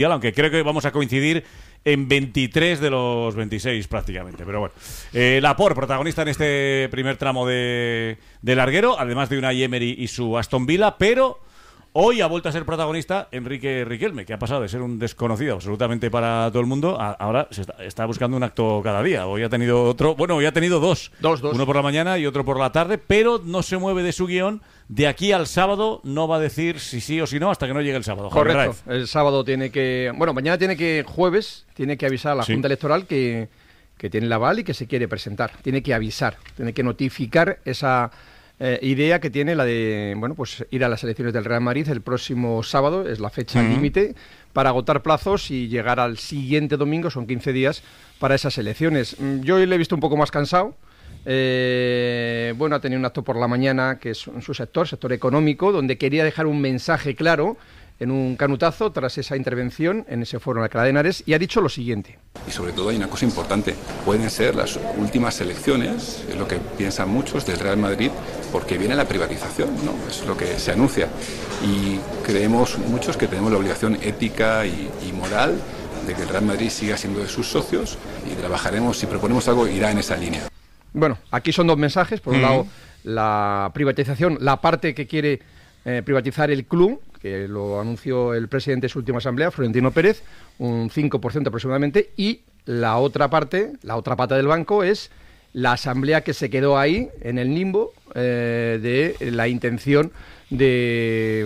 aunque creo que vamos a coincidir en 23 de los 26 prácticamente, pero bueno. Laporte, protagonista en este primer tramo de larguero, además de Unai Emery y su Aston Villa, pero hoy ha vuelto a ser protagonista Enrique Riquelme, que ha pasado de ser un desconocido absolutamente para todo el mundo, ahora está buscando un acto cada día. Hoy ha tenido otro, bueno, hoy ha tenido dos. Uno por la mañana y otro por la tarde, pero no se mueve de su guión. De aquí al sábado no va a decir si sí o si no hasta que no llegue el sábado. Correcto. El sábado mañana jueves, tiene que avisar a la Junta Electoral que tiene el aval y que se quiere presentar. Tiene que avisar, tiene que notificar esa idea que tiene la de ir a las elecciones del Real Madrid el próximo sábado, es la fecha límite para agotar plazos y llegar al siguiente domingo, son 15 días para esas elecciones. Yo hoy le he visto un poco más cansado. Ha tenido un acto por la mañana que es en su sector económico, donde quería dejar un mensaje claro en un canutazo tras esa intervención en ese foro en Alcalá de Henares, y ha dicho lo siguiente. Y sobre todo hay una cosa importante, pueden ser las últimas elecciones, es lo que piensan muchos del Real Madrid, porque viene la privatización, ¿no? Es lo que se anuncia. Y creemos muchos que tenemos la obligación ética y moral de que el Real Madrid siga siendo de sus socios, y trabajaremos, si proponemos algo, irá en esa línea. Bueno, aquí son dos mensajes. Por un lado, la privatización, la parte que quiere privatizar el club, que lo anunció el presidente de su última asamblea, Florentino Pérez, un 5% aproximadamente, y la otra parte, la otra pata del banco, es la asamblea que se quedó ahí, en el limbo, de la intención de,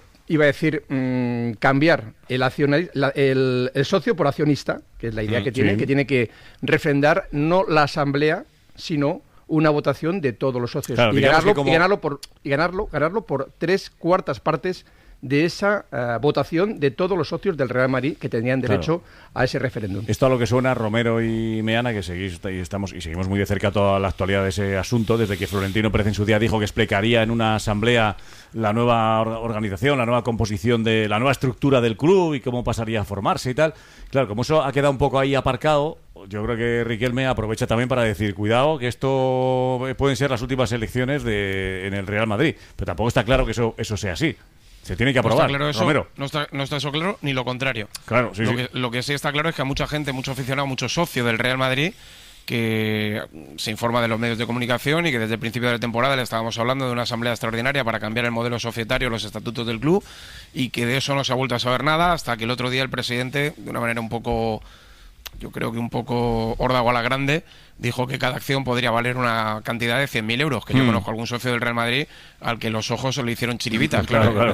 cambiar el socio por accionista, que es la idea que tiene que refrendar no la asamblea, sino una votación de todos los socios, y ganarlo por 3/4 partes de esa votación de todos los socios del Real Madrid que tenían derecho a ese referéndum. Esto a lo que suena Romero y Meana, que seguimos muy de cerca toda la actualidad de ese asunto, desde que Florentino Pérez en su día dijo que explicaría en una asamblea la nueva organización, la nueva composición de la nueva estructura del club y cómo pasaría a formarse y tal. Claro, como eso ha quedado un poco ahí aparcado, yo creo que Riquelme aprovecha también para decir, cuidado, que esto pueden ser las últimas elecciones en el Real Madrid, pero tampoco está claro que eso sea así. Se tiene que aprobar, no está claro eso, Romero. No está eso claro, ni lo contrario. Claro, Lo que sí está claro es que a mucha gente, mucho aficionado, mucho socio del Real Madrid, que se informa de los medios de comunicación y que desde el principio de la temporada le estábamos hablando de una asamblea extraordinaria para cambiar el modelo societario, los estatutos del club, y que de eso no se ha vuelto a saber nada hasta que el otro día el presidente, de una manera un poco, yo creo que un poco órdago a la grande, dijo que cada acción podría valer una cantidad de 100.000 euros, que yo conozco algún socio del Real Madrid al que los ojos se le hicieron chiribitas,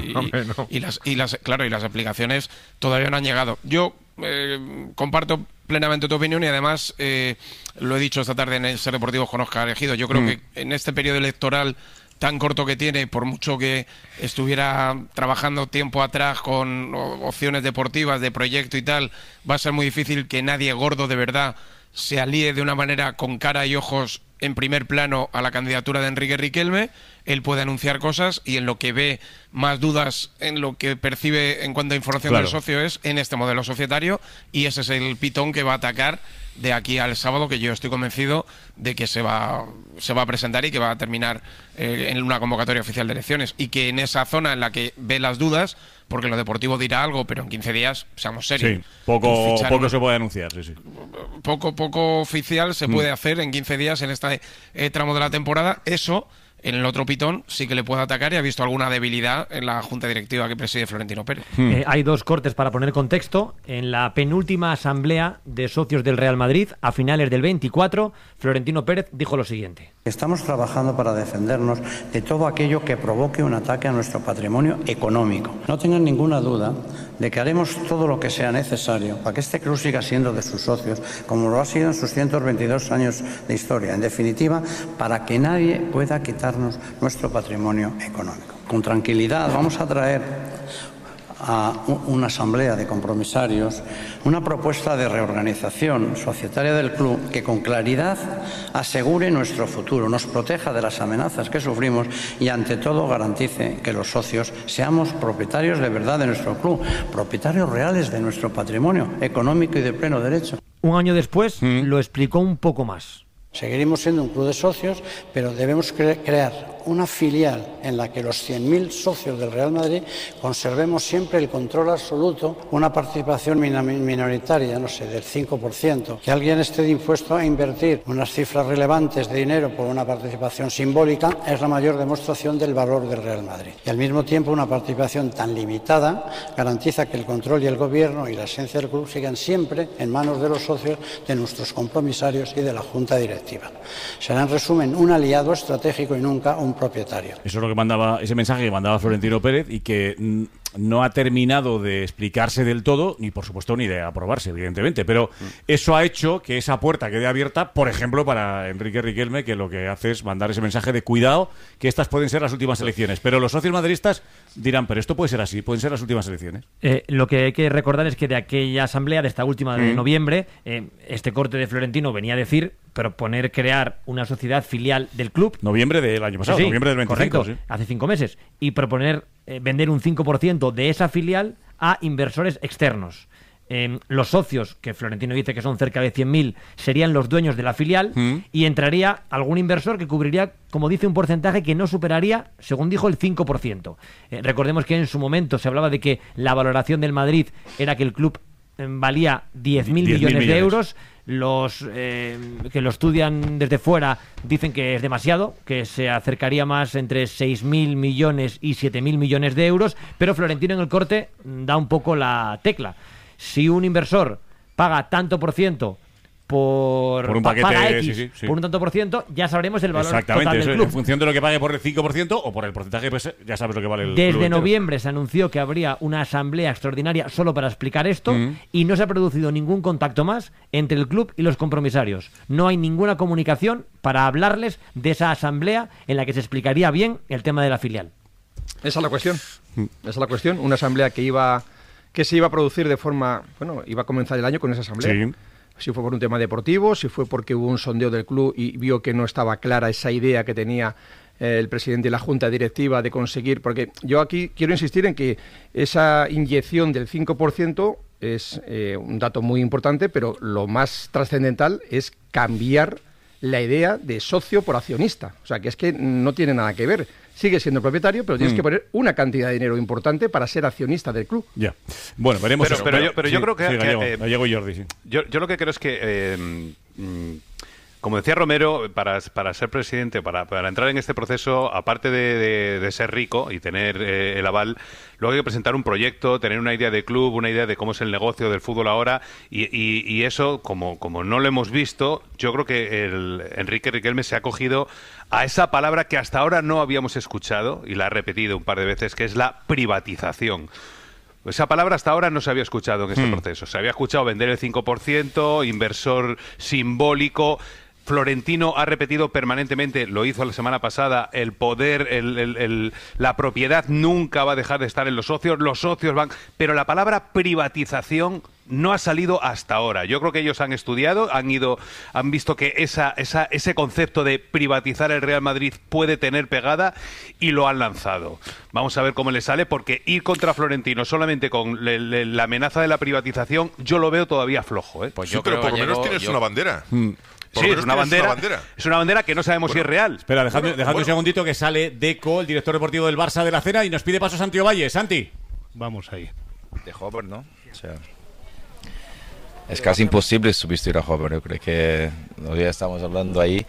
y las aplicaciones todavía no han llegado. Yo comparto plenamente tu opinión y además lo he dicho esta tarde en Ser Deportivos con Óscar Ejido. Yo creo que en este periodo electoral tan corto que tiene, por mucho que estuviera trabajando tiempo atrás con opciones deportivas, de proyecto y tal, va a ser muy difícil que nadie gordo de verdad se alíe de una manera con cara y ojos en primer plano a la candidatura de Enrique Riquelme. Él puede anunciar cosas y en lo que ve más dudas, en lo que percibe en cuanto a información del socio, es en este modelo societario, y ese es el pitón que va a atacar de aquí al sábado, que yo estoy convencido de que se va a presentar y que va a terminar en una convocatoria oficial de elecciones, y que en esa zona en la que ve las dudas, porque lo deportivo dirá algo, pero en 15 días, seamos serios. Sí, poco se puede anunciar, sí. Poco oficial se puede hacer en 15 días en este tramo de la temporada. Eso, en el otro pitón, sí que le puede atacar, y ha visto alguna debilidad en la junta directiva que preside Florentino Pérez. Hay dos cortes para poner contexto. En la penúltima asamblea de socios del Real Madrid, a finales del 24, Florentino Pérez dijo lo siguiente. Estamos trabajando para defendernos de todo aquello que provoque un ataque a nuestro patrimonio económico. No tengan ninguna duda de que haremos todo lo que sea necesario para que este club siga siendo de sus socios, como lo ha sido en sus 122 años de historia. En definitiva, para que nadie pueda quitarnos nuestro patrimonio económico. Con tranquilidad vamos a traer a una asamblea de compromisarios una propuesta de reorganización societaria del club que con claridad asegure nuestro futuro, nos proteja de las amenazas que sufrimos y ante todo garantice que los socios seamos propietarios de verdad de nuestro club, propietarios reales de nuestro patrimonio económico y de pleno derecho. Un año después lo explicó un poco más. Seguiremos siendo un club de socios, pero debemos crear una filial en la que los 100.000 socios del Real Madrid conservemos siempre el control absoluto, una participación minoritaria, no sé, del 5%, que alguien esté dispuesto a invertir unas cifras relevantes de dinero por una participación simbólica, es la mayor demostración del valor del Real Madrid. Y al mismo tiempo una participación tan limitada garantiza que el control y el gobierno y la esencia del club sigan siempre en manos de los socios, de nuestros compromisarios y de la Junta Directiva. Será, en resumen, un aliado estratégico y nunca un propietario. Eso es lo que mandaba, ese mensaje que mandaba Florentino Pérez, y que no ha terminado de explicarse del todo, ni por supuesto ni de aprobarse, evidentemente, pero eso ha hecho que esa puerta quede abierta, por ejemplo, para Enrique Riquelme, que lo que hace es mandar ese mensaje de cuidado, que estas pueden ser las últimas elecciones. Pero los socios madridistas dirán, pero esto puede ser así, pueden ser las últimas elecciones. Lo que hay que recordar es que de aquella asamblea, de esta última de noviembre, este corte de Florentino venía a decir proponer crear una sociedad filial del club. Noviembre del año pasado, Sí, noviembre del 25. correcto, hace 5 meses. Y proponer vender un 5% de esa filial a inversores externos. Los socios, que Florentino dice que son cerca de 100.000, serían los dueños de la filial, y entraría algún inversor que cubriría, como dice, un porcentaje que no superaría, según dijo, el 5%. Recordemos que en su momento se hablaba de que la valoración del Madrid era que el club valía 10.000 millones de euros. Los que lo estudian desde fuera dicen que es demasiado, que se acercaría más entre 6.000 millones y 7.000 millones de euros, pero Florentino en el corte da un poco la tecla. Si un inversor paga tanto por ciento por un paquete, paga X, sí. por un tanto por ciento, ya sabremos el valor Exactamente, total del eso, club. en función de lo que pague por el 5% o por el porcentaje, pues ya sabes lo que vale el club Desde entero. noviembre se anunció que habría una asamblea extraordinaria solo para explicar esto, y no se ha producido ningún contacto más entre el club y los compromisarios. No hay ninguna comunicación para hablarles de esa asamblea en la que se explicaría bien el tema de la filial. Esa es la cuestión. Esa es la cuestión. Una asamblea que se iba a producir de forma... Bueno, iba a comenzar el año con esa asamblea. Sí. Si fue por un tema deportivo, si fue porque hubo un sondeo del club y vio que no estaba clara esa idea que tenía el presidente y la junta directiva de conseguir... Porque yo aquí quiero insistir en que esa inyección del 5% es un dato muy importante, pero lo más trascendental es cambiar la idea de socio por accionista. O sea, que es que no tiene nada que ver. Sigue siendo propietario, pero tienes que poner una cantidad de dinero importante para ser accionista del club. Ya. Bueno, veremos eso. Pero yo creo que... Sí, Gallego y Jordi, sí. Yo lo que creo es que... como decía Romero, para ser presidente, para entrar en este proceso, aparte de ser rico y tener el aval, luego hay que presentar un proyecto, tener una idea de club, una idea de cómo es el negocio del fútbol ahora, y eso, como no lo hemos visto, yo creo que Enrique Riquelme se ha cogido a esa palabra que hasta ahora no habíamos escuchado, y la ha repetido un par de veces, que es la privatización. Esa palabra hasta ahora no se había escuchado en este proceso. Se había escuchado vender el 5%, inversor simbólico. Florentino ha repetido permanentemente, lo hizo la semana pasada, el poder, la propiedad nunca va a dejar de estar en los socios van... Pero la palabra privatización no ha salido hasta ahora. Yo creo que ellos han estudiado, han visto que ese concepto de privatizar el Real Madrid puede tener pegada y lo han lanzado. Vamos a ver cómo le sale, porque ir contra Florentino solamente con la amenaza de la privatización, yo lo veo todavía flojo. Pues yo creo, por lo menos tienes una bandera. Sí, es una bandera. Es una bandera que no sabemos si es real. Espera, dejadme un segundito, que sale Deco, el director deportivo del Barça de la Cena, y nos pide paso Santi Ovalle. Santi. Vamos ahí. De Hover, ¿no? O sea, es casi imposible substituir a Hover. Yo creo que hoy ya estamos hablando ahí.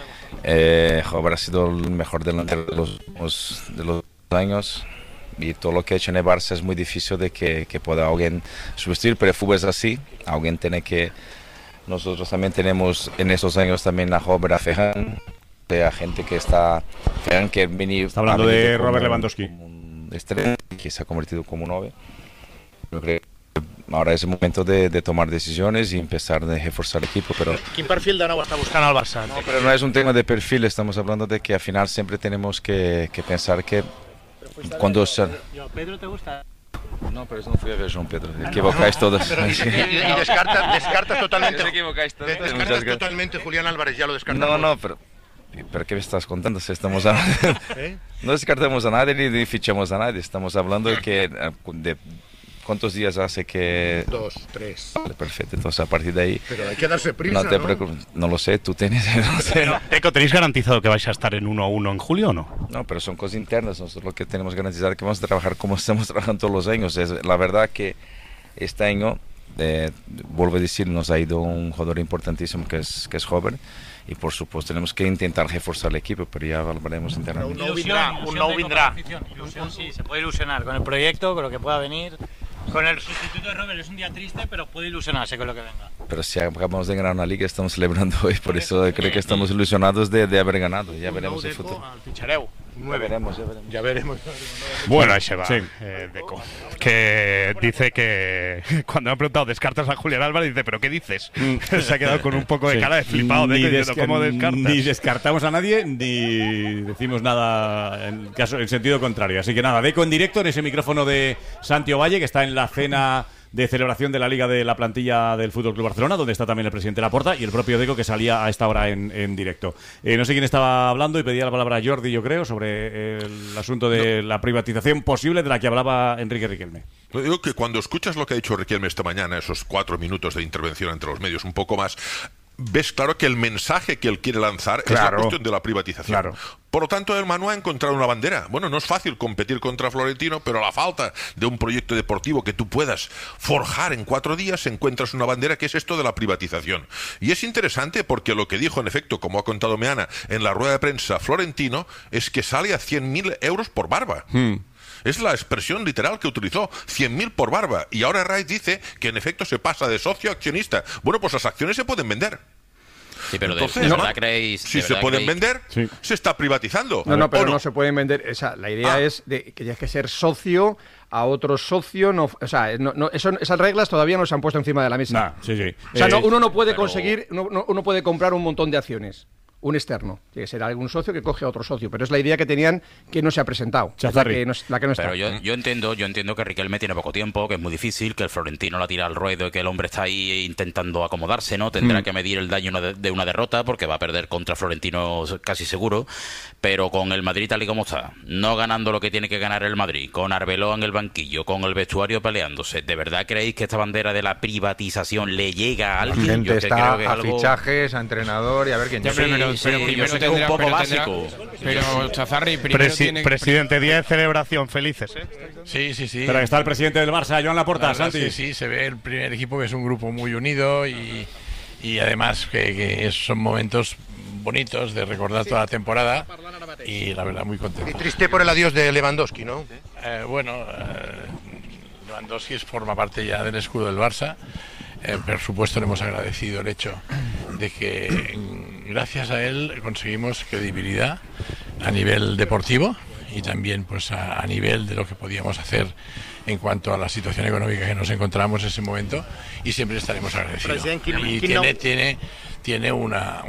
Hover ha sido el mejor delantero de los años. Y todo lo que ha hecho en el Barça es muy difícil de que pueda alguien sustituir, pero el fútbol es así. Alguien tiene que... Nosotros también tenemos en esos años también a Hover, a Ferran, a gente que está... Ferran que está hablando de Robert Lewandowski. Como un estrella que se ha convertido como un 9. Yo creo que ahora es el momento de tomar decisiones y empezar a reforzar el equipo, pero... ¿Quin perfil de nou està buscant el Barça? No, pero no es un tema de perfil, estamos hablando de que al final siempre tenemos que pensar que cuando... ¿Pedro te gusta? No, pero eso no fui a ver, Joan Pedro. Equivocáis todos. Y descartas totalmente. Os equivocáis todos. Descartas totalmente Julián Álvarez, ya lo descartamos. No, pero ¿qué me estás contando? Si estamos hablando... No descartamos a nadie ni fichamos a nadie. Estamos hablando de que ¿Cuántos días hace que...? 2, 3. Vale, perfecto. Entonces, a partir de ahí... Pero hay que darse prisa, no te preocupes. No lo sé, tú tienes... No sé. Pero, Deco, ¿tenéis garantizado que vais a estar en 1-1 en julio o no? No, pero son cosas internas. Nosotros lo que tenemos que garantizar que vamos a trabajar como estamos trabajando todos los años. La verdad que este año, vuelvo a decir, nos ha ido un jugador importantísimo que es joven. Y por supuesto tenemos que intentar reforzar el equipo, pero ya hablaremos internamente. Un no vendrá. Ilusión, sí, se puede ilusionar con el proyecto, con lo que pueda venir. Con el sustituto de Robert es un día triste, pero puede ilusionarse con lo que venga. Pero si acabamos de ganar una liga, estamos celebrando hoy, por eso creo que estamos ilusionados de haber ganado. Ya veremos el futuro. Ya veremos. Bueno, ahí se va, Deco. Que dice que cuando me han preguntado, ¿descartas a Julián Álvarez? Dice, ¿pero qué dices? Se ha quedado con un poco de cara de flipado. Diciendo, ¿cómo descartas? Ni descartamos a nadie, ni decimos nada en sentido contrario. Así que nada, Deco en directo en ese micrófono de Santi Ovalle, que está en la cena de celebración de la Liga de la plantilla del Fútbol Club Barcelona, donde está también el presidente Laporta y el propio Deco, que salía a esta hora en directo. No sé quién estaba hablando y pedía la palabra a Jordi, yo creo, sobre el asunto de la privatización posible de la que hablaba Enrique Riquelme. Digo que cuando escuchas lo que ha dicho Riquelme esta mañana, esos 4 minutos de intervención entre los medios, un poco más, ves claro que el mensaje que él quiere lanzar es la cuestión de la privatización. Claro. Por lo tanto, el Manu ha encontrado una bandera. Bueno, no es fácil competir contra Florentino, pero a la falta de un proyecto deportivo que tú puedas forjar en 4 días, encuentras una bandera que es esto de la privatización. Y es interesante porque lo que dijo, en efecto, como ha contado Meana, en la rueda de prensa Florentino, es que sale a 100.000 euros por barba. Es la expresión literal que utilizó, 100.000 por barba. Y ahora Rais dice que en efecto se pasa de socio a accionista. Bueno, pues las acciones se pueden vender. Sí, pero entonces, ¿de verdad creéis? Si se pueden vender, se está privatizando. No, pero no se pueden vender. La idea es que tienes que ser socio a otro socio. Esas reglas todavía no se han puesto encima de la mesa. Uno no puede conseguir, uno puede comprar un montón de acciones. Un externo, tiene que ser algún socio que coge a otro socio, pero es la idea que tenían que no se ha presentado, la que no está. Pero yo entiendo que Riquelme tiene poco tiempo, que es muy difícil, que el Florentino la tira al ruedo y que el hombre está ahí intentando acomodarse, ¿no? Tendrá que medir el daño de una derrota porque va a perder contra Florentino casi seguro, pero con el Madrid tal y como está, no ganando lo que tiene que ganar el Madrid, con Arbeloa en el banquillo, con el vestuario peleándose, ¿de verdad creéis que esta bandera de la privatización le llega a alguien? Gente está a fichajes, a entrenador y a ver quién llega. Pero primero tendrá, un poco básico. Pero Chazarri primero tiene... Presidente, día de celebración, felices, ¿eh? Sí. Pero está el presidente del Barça, Joan Laporta, Santi. Sí, se ve el primer equipo que es un grupo muy unido y además que son momentos bonitos de recordar toda la temporada y la verdad muy contento. Y triste por el adiós de Lewandowski, ¿no? Lewandowski forma parte ya del escudo del Barça. Por supuesto le hemos agradecido el hecho de que gracias a él conseguimos credibilidad a nivel deportivo y también pues a nivel de lo que podíamos hacer en cuanto a la situación económica que nos encontramos en ese momento y siempre estaremos agradecidos. Y tiene una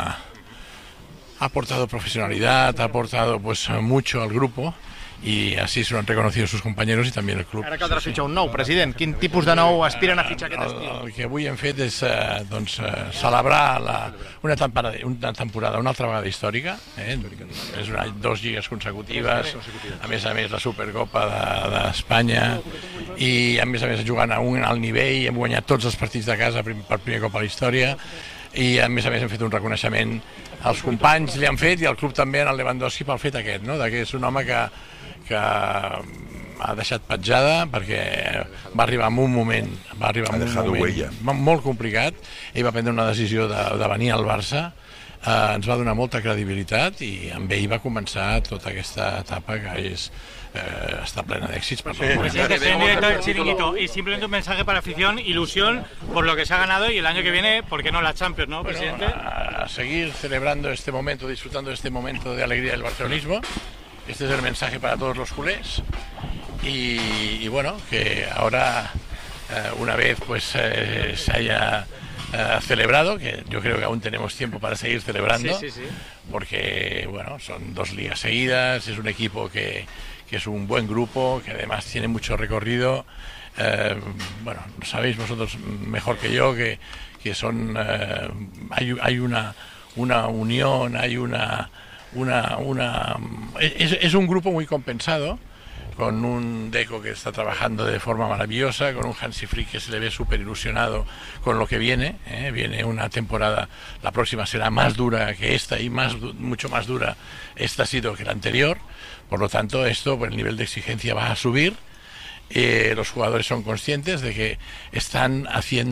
ha aportado profesionalidad, ha aportado pues mucho al grupo i així s'ho han reconegut sus companys i també el club. Ara caldrà fitxar un nou, president. Quin tipus de nou aspiren a fitxar aquest estiu? El que avui hem fet és celebrar una temporada una altra vegada històrica. És 2 lligues consecutives, a més la Supercopa d'Espanya i a més jugant a un alt nivell, hem guanyat tots els partits de casa per primer cop a la història i a més hem fet un reconeixement als companys, li han fet i al club també en el Lewandowski pel fet aquest, que és un home que ha deixat petjada perquè va arribar en un moment molt complicat, ell va prendre una decisió de venir al Barça, ens va donar molta credibilitat i amb ell va començar tota aquesta etapa que está plena de éxitos. Presidente, estoy en directo del Chiringuito y simplemente un mensaje para afición, ilusión por lo que se ha ganado y el año que viene, ¿por qué no la Champions, no, presidente? A seguir celebrando este momento, disfrutando de este momento de alegría del barcelonismo. Este es el mensaje para todos los culés y bueno, que ahora una vez pues se haya celebrado, que yo creo que aún tenemos tiempo para seguir celebrando, porque bueno, son 2 ligas seguidas, es un equipo que es un buen grupo, que además tiene mucho recorrido. Bueno, sabéis vosotros mejor que yo que son hay una unión, hay es un grupo muy compensado, con un Deco que está trabajando de forma maravillosa, con un Hansi Flick que se le ve súper ilusionado con lo que viene. Viene una temporada, la próxima será más dura que esta y mucho más dura esta ha sido que la anterior. Por lo tanto, esto, pues, el nivel de exigencia va a subir. Los jugadores son conscientes de que están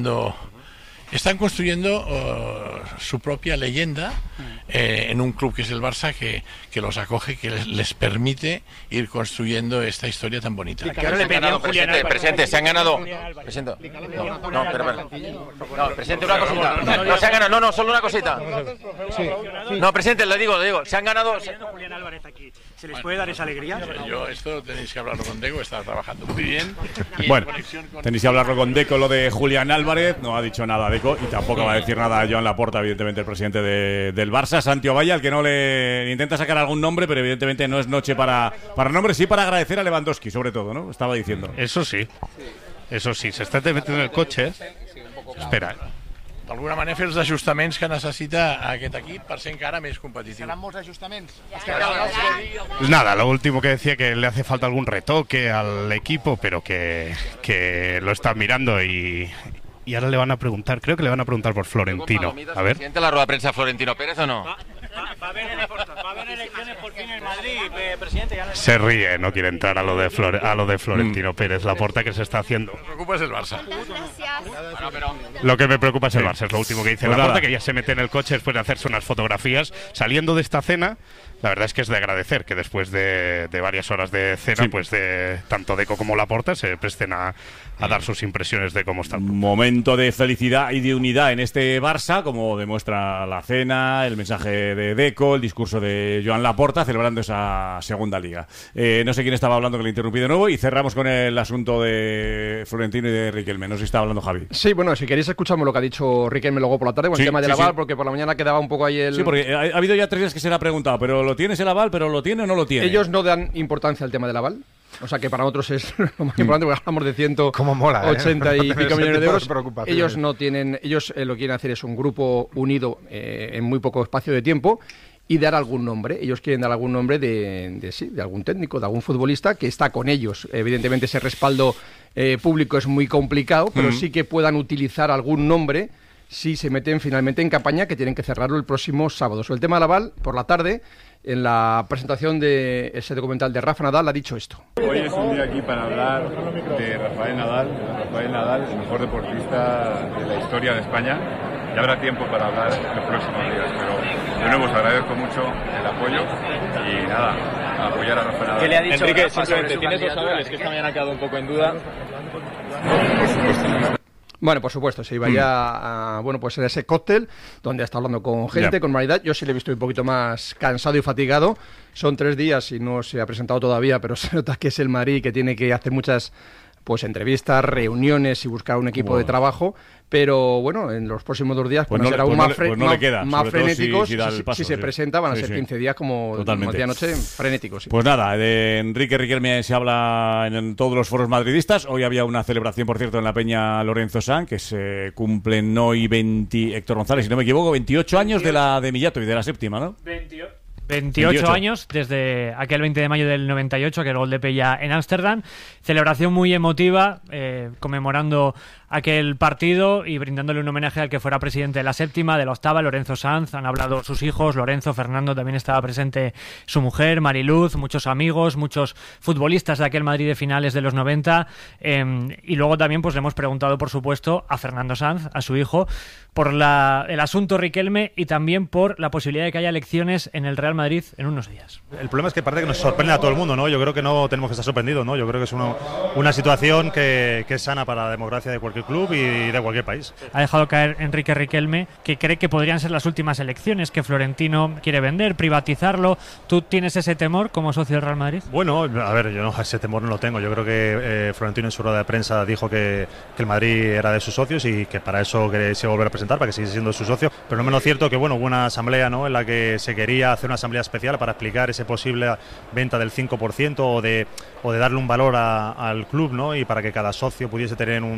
construyendo su propia leyenda en un club que es el Barça, que los acoge, que les permite ir construyendo esta historia tan bonita. Presidente, se han ganado. Presidente, presidente, una cosita. No se han ganado, no, solo una cosita. No, presidente, le digo, se han ganado. Julián Álvarez aquí. ¿Se les puede dar esa alegría? Yo esto tenéis que hablarlo con Deco, está trabajando muy bien. Bueno, tenéis que hablarlo con Deco, lo de Julián Álvarez. No ha dicho nada Deco y tampoco va a decir nada a Joan Laporta, evidentemente, el presidente del Barça. Santi Ovalla, al que no le intenta sacar algún nombre, pero evidentemente no es noche para nombres, sí para agradecer a Lewandowski, sobre todo, ¿no? Estaba diciendo. Eso sí, se està metiendo en el coche. Espera, d'alguna manera fer els ajustaments que necessita aquest equip per ser encara més competitiu. Seran molts ajustaments? Pues nada, lo último que decía, que le hace falta algún retoque al equipo, pero que lo están mirando y ahora le van a preguntar, creo que le van a preguntar por Florentino. A ver. ¿Siente la rueda de prensa Florentino Pérez o no? Va a haber elecciones por fin en Madrid, presidente. Se ríe, no quiere entrar a lo de Florentino Pérez. Laporta, que se está haciendo. Lo que me preocupa es el Barça. Lo que me preocupa es el Barça, es lo último que dice Laporta, que ya se mete en el coche después de hacerse unas fotografías saliendo de esta cena. La verdad es que es de agradecer que después de varias horas de cena, pues tanto Deco como Laporta se presten a dar sus impresiones de cómo está el club. Momento de felicidad y de unidad en este Barça, como demuestra la cena, el mensaje de Deco, el discurso de Joan Laporta, celebrando esa segunda liga. No sé quién estaba hablando, que le interrumpí de nuevo, y cerramos con el asunto de Florentino y de Riquelme. No sé si estaba hablando Javi. Sí, bueno, si queréis escuchamos lo que ha dicho Riquelme luego por la tarde con el tema del aval, porque por la mañana quedaba un poco ahí el... Sí, porque ha habido ya 3 días que se le ha preguntado, pero ¿lo tienes el aval? ¿Pero lo tiene o no lo tiene? Ellos no dan importancia al tema del aval. O sea que para nosotros es lo más importante, porque hablamos de 180 y pico millones de euros. Ellos no tienen, ellos lo que quieren hacer es un grupo unido en muy poco espacio de tiempo y dar algún nombre. Ellos quieren dar algún nombre de algún técnico, de algún futbolista que está con ellos. Evidentemente ese respaldo público es muy complicado, pero sí que puedan utilizar algún nombre si se meten finalmente en campaña, que tienen que cerrarlo el próximo sábado. Sobre el tema del aval, por la tarde, en la presentación de ese documental de Rafa Nadal, ha dicho esto. Hoy es un día aquí para hablar de Rafael Nadal, el mejor deportista de la historia de España. Ya habrá tiempo para hablar en los próximos días, pero de nuevo os agradezco mucho el apoyo y nada, a apoyar a Rafael Nadal. ¿Qué le ha dicho Enrique? Simplemente, tienes 2 avales que esta mañana ha quedado un poco en duda. Bueno, por supuesto, se iba ya a, pues en ese cóctel donde está hablando con gente, con normalidad. Yo sí le he visto un poquito más cansado y fatigado. Son 3 días y no se ha presentado todavía, pero se nota que es el Madrid, que tiene que hacer muchas entrevistas, reuniones y buscar un equipo de trabajo. Pero bueno, en los próximos 2 días será aún más frenéticos. Si se presenta, van a ser 15 días como decía anoche, frenéticos. Sí. Pues nada, de Enrique Riquelme se habla en todos los foros madridistas. Hoy había una celebración, por cierto, en la Peña Lorenzo Sanz, que se cumplen hoy Héctor González, si no me equivoco, 28 años de Millato y de la séptima, ¿no? 28 años desde aquel 20 de mayo del 98, aquel gol de Pella en Ámsterdam. Celebración muy emotiva, conmemorando aquel partido y brindándole un homenaje al que fuera presidente de la séptima, de la octava, Lorenzo Sanz. Han hablado sus hijos, Lorenzo, Fernando, también estaba presente su mujer, Mariluz, muchos amigos, muchos futbolistas de aquel Madrid de finales de los 90. Y luego también le hemos preguntado, por supuesto, a Fernando Sanz, a su hijo, por el asunto Riquelme y también por la posibilidad de que haya elecciones en el Real Madrid en unos días. El problema es que parece que nos sorprende a todo el mundo, ¿no? Yo creo que no tenemos que estar sorprendidos, ¿no? Yo creo que es una situación que es sana para la democracia de cualquier club y de cualquier país. Ha dejado caer Enrique Riquelme que cree que podrían ser las últimas elecciones, que Florentino quiere vender, privatizarlo. ¿Tú tienes ese temor como socio del Real Madrid? Bueno, a ver, yo ese temor no lo tengo. Yo creo que Florentino en su rueda de prensa dijo que el Madrid era de sus socios y que para eso se volver a presentar, para que siguiese siendo su socio. Pero no menos cierto que hubo una asamblea, ¿no?, en la que se quería hacer una asamblea especial para explicar ese posible venta del 5% o de darle un valor al club, ¿no?, y para que cada socio pudiese tener un dinero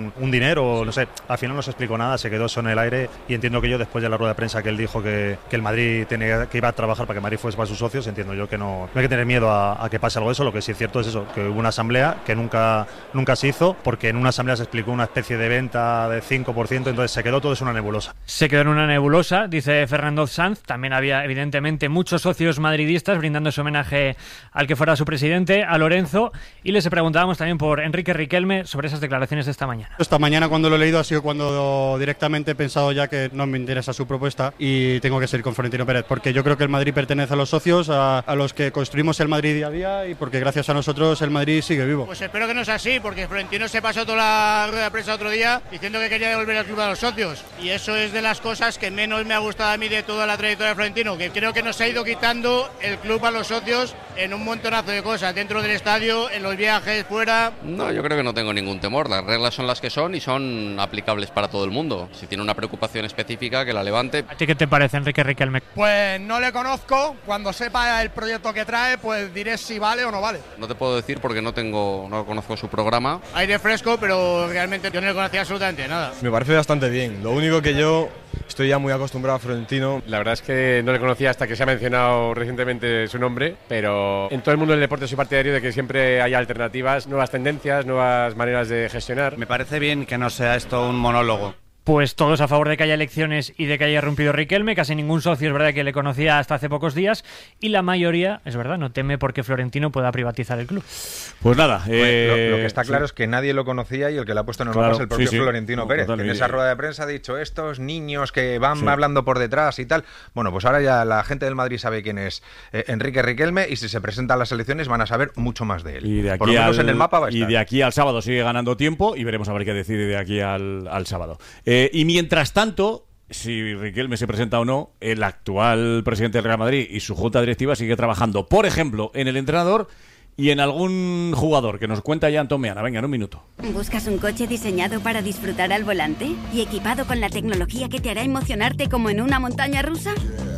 dinero, no sé, al final no se explicó nada, se quedó eso en el aire, y entiendo que yo, después de la rueda de prensa que él dijo que el Madrid que iba a trabajar para que Madrid fuese para sus socios, entiendo yo que no hay que tener miedo a que pase algo de eso. Lo que sí es cierto es eso, que hubo una asamblea que nunca se hizo, porque en una asamblea se explicó una especie de venta de 5%, entonces se quedó todo eso en una nebulosa. Se quedó en una nebulosa, dice Fernando Sanz. También había, evidentemente, muchos socios madridistas brindando su homenaje al que fuera su presidente, a Lorenzo, y les preguntábamos también por Enrique Riquelme sobre esas declaraciones de esta mañana. Esta mañana, cuando lo he leído, ha sido cuando directamente he pensado ya que no me interesa su propuesta y tengo que seguir con Florentino Pérez, porque yo creo que el Madrid pertenece a los socios, a los que construimos el Madrid día a día, y porque gracias a nosotros el Madrid sigue vivo. Pues espero que no sea así, porque Florentino se pasó toda la rueda de prensa otro día diciendo que quería devolver el club a los socios, y eso es de las cosas que menos me ha gustado a mí de toda la trayectoria de Florentino, que creo que nos ha ido quitando el club a los socios en un montonazo de cosas, dentro del estadio, en los viajes, fuera. No, yo creo que no tengo ningún temor, las reglas son las que son y son aplicables para todo el mundo. Si tiene una preocupación específica, que la levante. ¿A ti qué te parece, Enrique Riquelme? Pues no le conozco, cuando sepa el proyecto que trae, pues diré si vale o no vale. No te puedo decir porque no conozco su programa. Aire fresco, pero realmente yo no le conocía absolutamente nada. Me parece bastante bien, lo único que yo estoy ya muy acostumbrado a Florentino. La verdad es que no le conocía hasta que se ha mencionado recientemente su nombre, pero en todo el mundo del deporte soy partidario de que siempre haya alternativas, nuevas tendencias, nuevas maneras de gestionar. Me parece bien que no sea esto un monólogo. Pues todos a favor de que haya elecciones y de que haya irrumpido Riquelme. Casi ningún socio es verdad que le conocía hasta hace pocos días, y la mayoría, es verdad, no teme porque Florentino pueda privatizar el club. Pues nada, lo que está claro es que nadie lo conocía, y el que le ha puesto en el mapa es el propio Florentino Pérez, que en esa rueda de prensa ha dicho estos niños que van hablando por detrás y tal. Bueno, pues ahora ya la gente del Madrid sabe quién es Enrique Riquelme, y si se presenta a las elecciones van a saber mucho más de él. Y de aquí por lo menos en el mapa va a estar. Y de aquí al sábado sigue ganando tiempo, y veremos a ver qué decide de aquí al sábado. Y mientras tanto, si Riquelme se presenta o no, el actual presidente del Real Madrid y su junta directiva sigue trabajando, por ejemplo, en el entrenador y en algún jugador, que nos cuenta ya Antón Meana. Venga, en un minuto. ¿Buscas un coche diseñado para disfrutar al volante y equipado con la tecnología que te hará emocionarte como en una montaña rusa?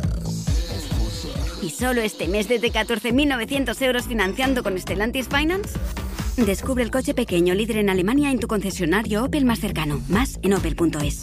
¿Y solo este mes desde 14.900 euros financiando con Stellantis Finance? Descubre el coche pequeño líder en Alemania en tu concesionario Opel más cercano. Más en opel.es.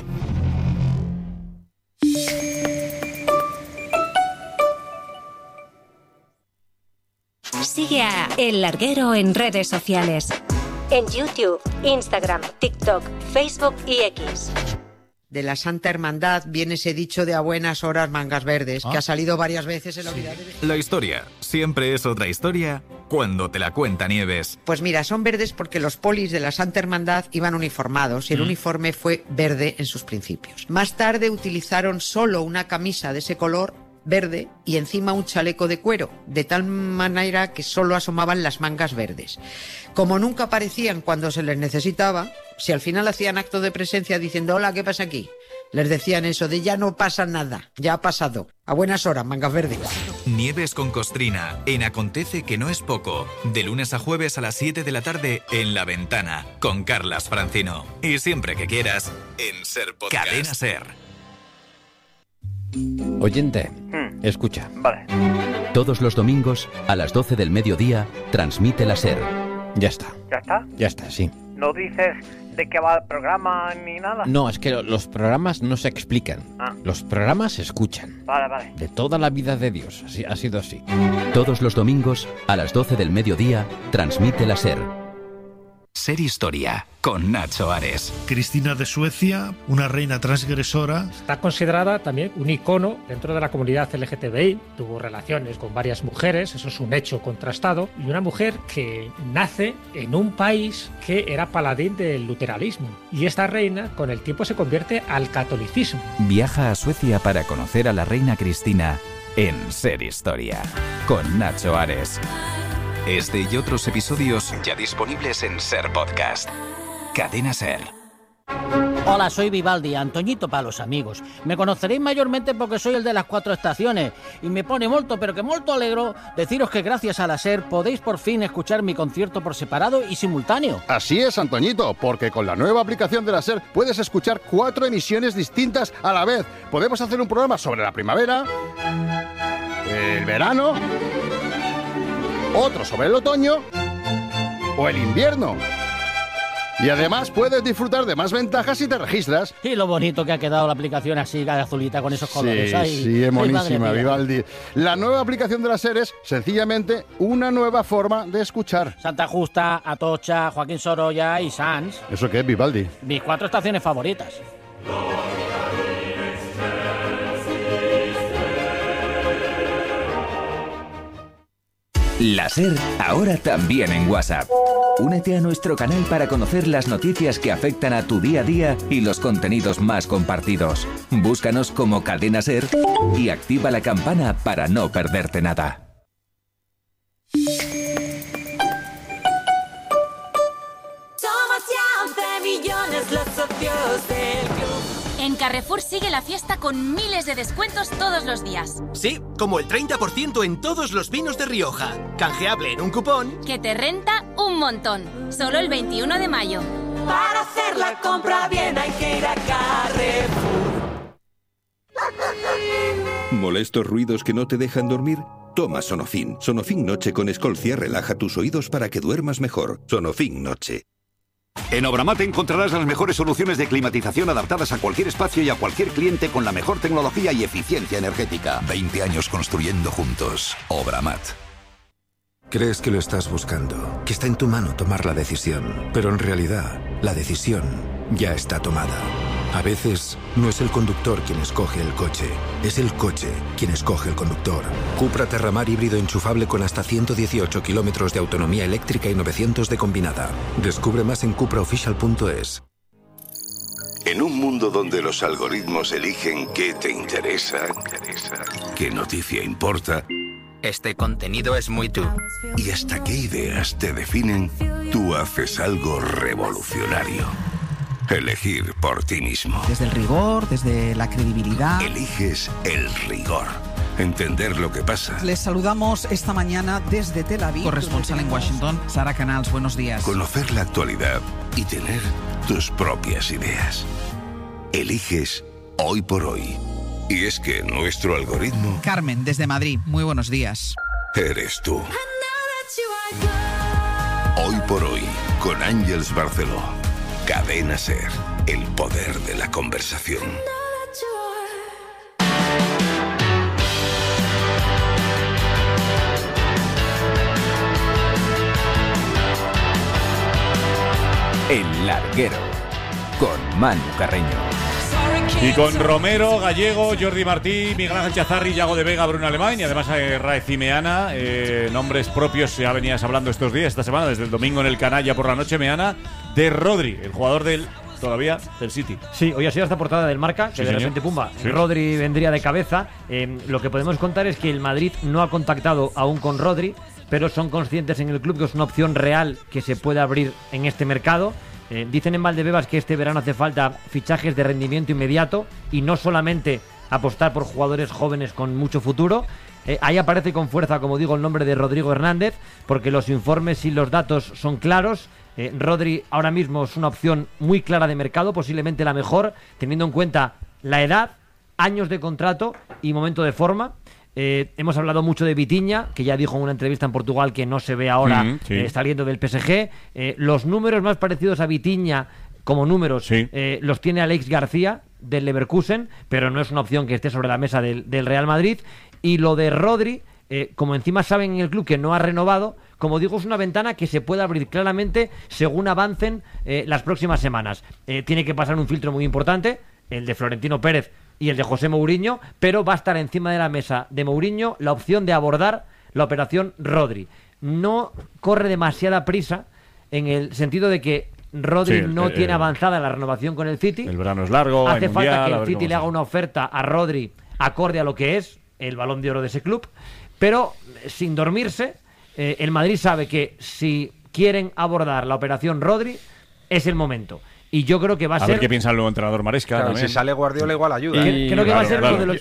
Sigue a El Larguero en redes sociales. En YouTube, Instagram, TikTok, Facebook y X. De la Santa Hermandad viene ese dicho de a buenas horas mangas verdes, que ha salido varias veces en la unidad de... La historia siempre es otra historia cuando te la cuenta Nieves. Pues mira, son verdes porque los polis de la Santa Hermandad iban uniformados y el uniforme fue verde en sus principios. Más tarde utilizaron solo una camisa de ese color verde y encima un chaleco de cuero, de tal manera que solo asomaban las mangas verdes. Como nunca aparecían cuando se les necesitaba, si al final hacían acto de presencia diciendo hola, ¿qué pasa aquí?, les decían eso de ya no pasa nada, ya ha pasado. A buenas horas, mangas verdes. Nieves con Costrina, en Acontece que no es poco. De lunes a jueves a las 7 de la tarde en La Ventana, con Carlas Francino. Y siempre que quieras, en Ser Podcast. Cadena Ser. Oyente, escucha. Vale. Todos los domingos, a las 12 del mediodía, transmite la SER. Ya está. ¿Ya está? Ya está, sí. ¿No dices de qué va el programa ni nada? No, es que los programas no se explican. Los programas se escuchan. Vale. De toda la vida de Dios, así, ha sido así. Todos los domingos, a las 12 del mediodía, transmite la SER. Ser Historia, con Nacho Ares. Cristina de Suecia, una reina transgresora. Está considerada también un icono dentro de la comunidad LGTBI. Tuvo relaciones con varias mujeres, eso es un hecho contrastado. Y una mujer que nace en un país que era paladín del luteranismo. Y esta reina con el tiempo se convierte al catolicismo. Viaja a Suecia para conocer a la reina Cristina en Ser Historia, con Nacho Ares. Este y otros episodios ya disponibles en Ser Podcast. Cadena Ser. Hola, soy Vivaldi, Antoñito para los amigos. Me conoceréis mayormente porque soy el de las 4 estaciones y me pone molto, pero que molto alegro deciros que gracias a la SER podéis por fin escuchar mi concierto por separado y simultáneo. Así es, Antoñito, porque con la nueva aplicación de la SER puedes escuchar 4 emisiones distintas a la vez. Podemos hacer un programa sobre la primavera, el verano, otro sobre el otoño o el invierno. Y además puedes disfrutar de más ventajas si te registras. Y lo bonito que ha quedado la aplicación así, azulita, con esos colores. Sí, es monísima, Vivaldi. La nueva aplicación de la SER es, sencillamente, una nueva forma de escuchar. Santa Justa, Atocha, Joaquín Sorolla y Sanz. ¿Eso qué es, Vivaldi? Mis 4 estaciones favoritas. La SER, ahora también en WhatsApp. Únete a nuestro canal para conocer las noticias que afectan a tu día a día y los contenidos más compartidos. Búscanos como Cadena SER y activa la campana para no perderte nada. Somos ya 11 millones los socios del club. En Carrefour sigue la fiesta con miles de descuentos todos los días. Sí, como el 30% en todos los vinos de Rioja. Canjeable en un cupón que te renta un montón. Solo el 21 de mayo. Para hacer la compra bien hay que ir a Carrefour. ¿Molestos ruidos que no te dejan dormir? Toma Sonofin. Sonofin Noche con Escolcia relaja tus oídos para que duermas mejor. Sonofin Noche. En Obramat encontrarás las mejores soluciones de climatización adaptadas a cualquier espacio y a cualquier cliente con la mejor tecnología y eficiencia energética. 20 años construyendo juntos. Obramat. Crees que lo estás buscando, que está en tu mano tomar la decisión, pero en realidad la decisión ya está tomada. A veces no es el conductor quien escoge el coche, es el coche quien escoge el conductor. Cupra Terramar híbrido enchufable con hasta 118 kilómetros de autonomía eléctrica y 900 de combinada. Descubre más en cupraofficial.es. En un mundo donde los algoritmos eligen qué te interesa, qué noticia importa, este contenido es muy tú. y hasta qué ideas te definen, tú haces algo revolucionario. Elegir por ti mismo. Desde el rigor, desde la credibilidad. Eliges el rigor. Entender lo que pasa. Les saludamos esta mañana desde Tel Aviv. Corresponsal en Washington, Sara Canals, buenos días. Conocer la actualidad y tener tus propias ideas. Eliges hoy por hoy. Y es que nuestro algoritmo... Carmen, desde Madrid, muy buenos días. Eres tú. Hoy por hoy, con Ángels Barceló. Cadena SER, el poder de la conversación. El Larguero, con Manu Carreño. Y con Romero, Gallego, Jordi Martí, Miguel Ángel Chazarri, Yago de Vega, Bruno Alemán y además Rae Meana, nombres propios. Ya venías hablando estos días, esta semana, desde el domingo en el Canalla por la noche, Meana, de Rodri, el jugador del City. Sí, hoy ha sido esta portada del Marca, que de repente, pumba, sí. Rodri vendría de cabeza. Lo que podemos contar es que el Madrid no ha contactado aún con Rodri, pero son conscientes en el club que es una opción real que se puede abrir en este mercado. Dicen en Valdebebas que este verano hace falta fichajes de rendimiento inmediato y no solamente apostar por jugadores jóvenes con mucho futuro. Ahí aparece con fuerza, como digo, el nombre de Rodrigo Hernández, porque los informes y los datos son claros. Rodri ahora mismo es una opción muy clara de mercado, posiblemente la mejor, teniendo en cuenta la edad, años de contrato y momento de forma. Hemos hablado mucho de Vitinha, que ya dijo en una entrevista en Portugal que no se ve ahora saliendo del PSG. Los números más parecidos a Vitinha como números los tiene Alex García del Leverkusen, pero no es una opción que esté sobre la mesa del Real Madrid. Y lo de Rodri, como encima saben en el club que no ha renovado, como digo, es una ventana que se puede abrir claramente según avancen las próximas semanas. Tiene que pasar un filtro muy importante, el de Florentino Pérez y el de José Mourinho, pero va a estar encima de la mesa de Mourinho la opción de abordar la operación Rodri. No corre demasiada prisa en el sentido de que Rodri no tiene avanzada la renovación con el City. El verano es largo. Hace falta que el City le haga una oferta a Rodri acorde a lo que es el Balón de Oro de ese club, pero sin dormirse. El Madrid sabe que si quieren abordar la operación Rodri es el momento. Y yo creo que va a ser... A ver qué piensa el nuevo entrenador Maresca. Claro, si sale Guardiola igual ayuda. Creo que va a ser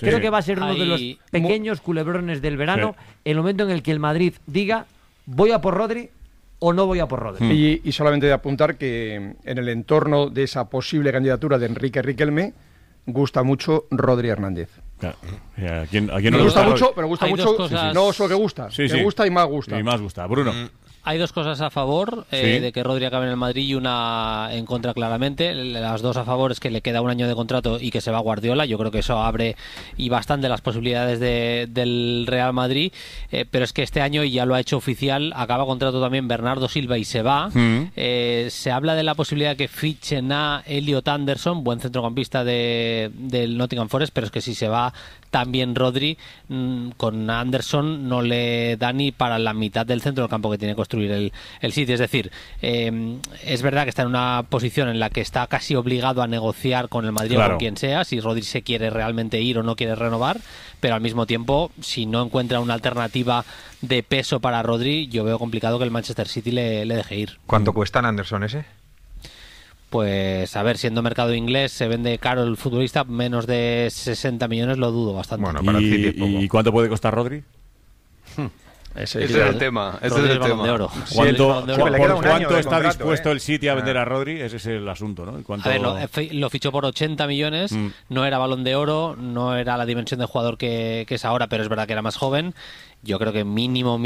uno de los pequeños culebrones del verano, el momento en el que el Madrid diga voy a por Rodri o no voy a por Rodri. Y solamente de apuntar que en el entorno de esa posible candidatura de Enrique Riquelme gusta mucho Rodri Hernández. Claro. ¿A quién no me le gusta mucho, pero gusta Hay mucho, cosas... no solo que gusta, Sí. gusta y más gusta. Y más gusta. Bruno. Hay dos cosas a favor de que Rodri acabe en el Madrid y una en contra claramente. Las dos a favor es que le queda un año de contrato y que se va a Guardiola. Yo creo que eso abre y bastante las posibilidades del Real Madrid. Pero es que este año, y ya lo ha hecho oficial, acaba contrato también Bernardo Silva y se va. Se habla de la posibilidad de que fichen a Elliot Anderson, buen centrocampista del Nottingham Forest, pero es que si se va también Rodri, con Anderson no le da ni para la mitad del centro del campo que tiene que construir el City. Es decir, es verdad que está en una posición en la que está casi obligado a negociar con el Madrid o con quien sea, si Rodri se quiere realmente ir o no quiere renovar, pero al mismo tiempo, si no encuentra una alternativa de peso para Rodri, yo veo complicado que el Manchester City le deje ir. ¿Cuánto cuesta en Anderson ese? Pues a ver, siendo mercado inglés se vende caro el futbolista, menos de 60 millones lo dudo bastante. Bueno, para el City es poco. ¿Y cuánto puede costar Rodri? Ese es el tema. Ese es el tema. De oro. ¿Cuánto está dispuesto el City a vender a Rodri? Ese es el asunto, ¿no? A ver, lo fichó por 80 millones, no era Balón de Oro, no era la dimensión de jugador que es ahora, pero es verdad que era más joven. Yo creo que mínimo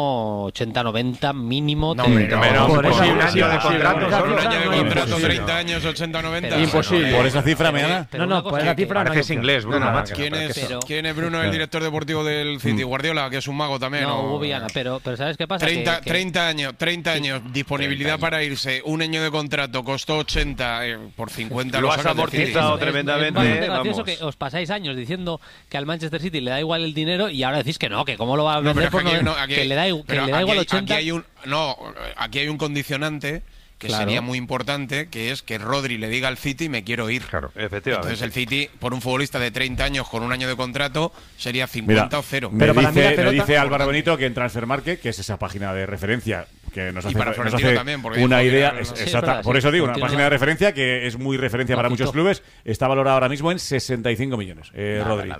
80, 90, mínimo. No, hombre, no, por eso un año de contrato, un año de contrato, 30 años, 80, 90. Imposible. ¿Por esa cifra, Meana? No, por esa cifra parece es inglés, Bruno. ¿Quién es Bruno, el director deportivo del City? Guardiola, que es un mago también. No, Viana, pero ¿sabes qué pasa? 30 años, disponibilidad para irse, un año de contrato, costó 80 por 50. Lo has amortizado tremendamente. Es gracioso que os pasáis años diciendo que al Manchester City le da igual el dinero y ahora decís que no, que cómo lo va a vender que le da igual 80. Aquí hay un condicionante que sería muy importante, que es que Rodri le diga al City me quiero ir. Claro, efectivamente. Entonces el City, por un futbolista de 30 años con un año de contrato, sería 50 o 0. Me dice Álvaro Benito que en Transfermarkt, que es esa página de referencia que nos hace también, una idea exacta. Por eso digo, una página de referencia que es muy referencia para muchos clubes, está valorada ahora mismo en 65 millones. Rodri.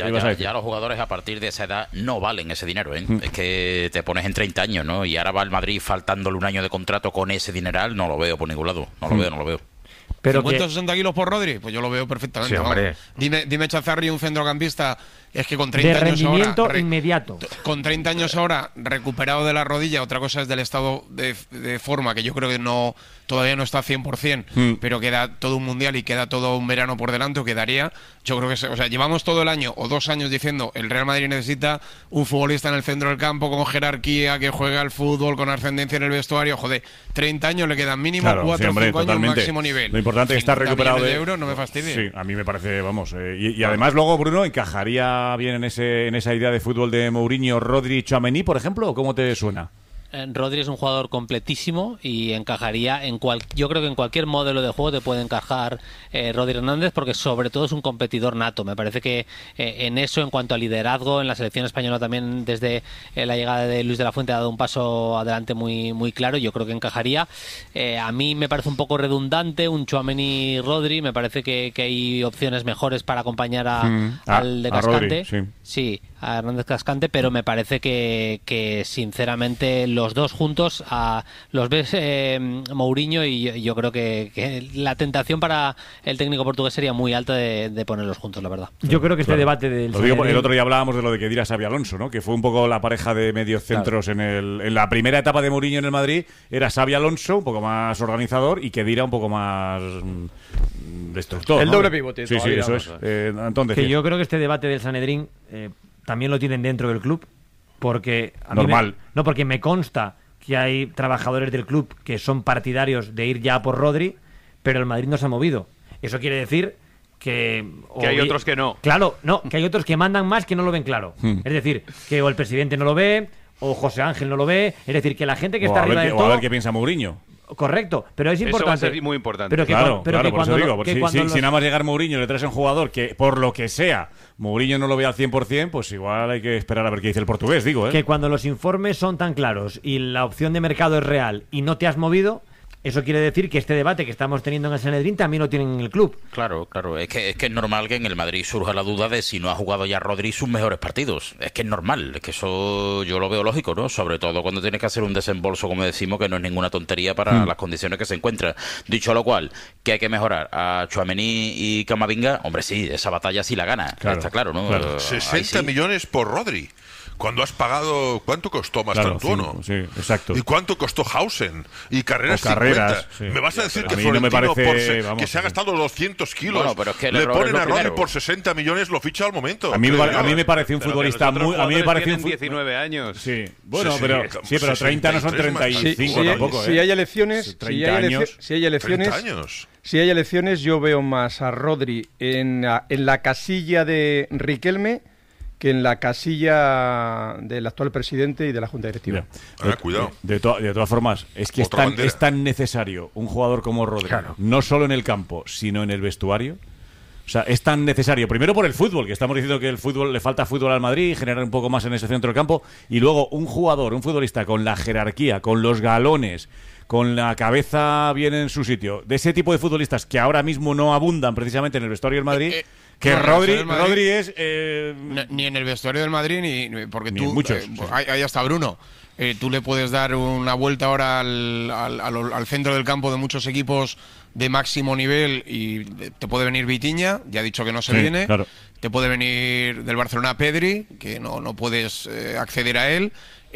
Ya los jugadores a partir de esa edad no valen ese dinero, ¿eh? Es que te pones en 30 años, ¿no? Y ahora va el Madrid faltándole un año de contrato con ese dineral, no lo veo por ningún lado. No lo veo. Pero 50-60 kilos por Rodri, pues yo lo veo perfectamente. Sí, hombre. Dime Chazarri, un centrocampista, es que con 30 de años rendimiento ahora inmediato. Con 30 años ahora recuperado de la rodilla, otra cosa es del estado de forma, que yo creo que todavía no está 100%, pero queda todo un mundial y queda todo un verano por delante, o quedaría. Yo creo que llevamos todo el año o 2 años diciendo el Real Madrid necesita un futbolista en el centro del campo con jerarquía, que juegue al fútbol, con ascendencia en el vestuario. Joder, 30 años le quedan mínimo 4 o 5 años totalmente. Máximo nivel. Lo importante es estar recuperado de euros, no me fastidie. Sí, a mí me parece, vamos. Y además luego, Bruno, ¿encajaría bien en esa idea de fútbol de Mourinho, Rodri, Tchouaméni, por ejemplo? ¿O cómo te suena? Rodri es un jugador completísimo y encajaría yo creo que en cualquier modelo de juego te puede encajar Rodri Hernández, porque sobre todo es un competidor nato. Me parece que en eso, en cuanto a liderazgo, en la selección española también desde la llegada de Luis de la Fuente ha dado un paso adelante muy, muy claro. Yo creo que encajaría. A mí me parece un poco redundante un Tchouaméni Rodri. Me parece que hay opciones mejores para acompañar al de Cascante. Rodri, sí, a Hernández Cascante, pero me parece que sinceramente los dos juntos los ves Mourinho, y yo creo que la tentación para el técnico portugués sería muy alta de ponerlos juntos, la verdad. Yo creo que este debate del... El otro día hablábamos de lo de que diera Xabi Alonso, ¿no? Que fue un poco la pareja de medios centros en la primera etapa de Mourinho en el Madrid. Era Xabi Alonso, un poco más organizador, y que Kedira un poco más destructor. El doble pivote. Sí, eso es. Entonces, que yo creo que este debate del Sanedrín también lo tienen dentro del club, porque porque me consta que hay trabajadores del club que son partidarios de ir ya por Rodri, pero el Madrid no se ha movido. Eso quiere decir que hay otros que no. Claro, que hay otros que mandan más que no lo ven claro. Es decir, que o el presidente no lo ve, o José Ángel no lo ve. Es decir, que la gente que está arriba de todo... a ver qué piensa Mourinho. Correcto, pero es importante. Eso va a ser muy importante. Pero por eso digo, si nada más llegar Mourinho le traes a un jugador que, por lo que sea, Mourinho no lo ve al 100%, pues igual hay que esperar a ver qué dice el portugués, digo. Que cuando los informes son tan claros y la opción de mercado es real y no te has movido, eso quiere decir que este debate que estamos teniendo en el Sanedrín también lo tienen en el club. Claro, es que es normal que en el Madrid surja la duda de si no ha jugado ya Rodri sus mejores partidos. Es que es normal, es que eso yo lo veo lógico, ¿no? Sobre todo cuando tienes que hacer un desembolso, como decimos, que no es ninguna tontería para las condiciones que se encuentra. Dicho lo cual, que hay que mejorar a Tchouaméni y Camavinga, hombre, sí, esa batalla sí la gana, está claro, ¿no? 60 millones por Rodri. Cuando has pagado, ¿cuánto costó Mastantuono? Sí, exacto. ¿Y cuánto costó Hausen? Y Carreras 50. Sí. ¿Me vas a decir que Florentino, no que se ha gastado 200 kilos, bueno, pero es que le ponen a Rodri por 60 millones, lo ficha al momento? A mí me pareció un futbolista muy... A mí me pareció un 19 años. Sí, bueno, pero 30 no son 35 tampoco, Si hay elecciones... 30 años. Si hay elecciones, yo veo más a Rodri en la casilla de Riquelme que en la casilla del actual presidente y de la Junta Directiva. Cuidado. De todas formas, es que es tan necesario un jugador como Rodri, no solo en el campo, sino en el vestuario. O sea, es tan necesario, primero por el fútbol, que estamos diciendo que el fútbol le falta fútbol al Madrid, generar un poco más en ese centro del campo, y luego un futbolista con la jerarquía, con los galones, con la cabeza bien en su sitio, de ese tipo de futbolistas que ahora mismo no abundan precisamente en el vestuario del Madrid... Que Rodri es... Ni en el vestuario del Madrid, ni porque ni tú... muchos, ahí está Bruno. Tú le puedes dar una vuelta ahora al centro del campo de muchos equipos de máximo nivel y te puede venir Vitinha, ya ha dicho que no se viene. Claro. Te puede venir del Barcelona Pedri, que no puedes acceder a él.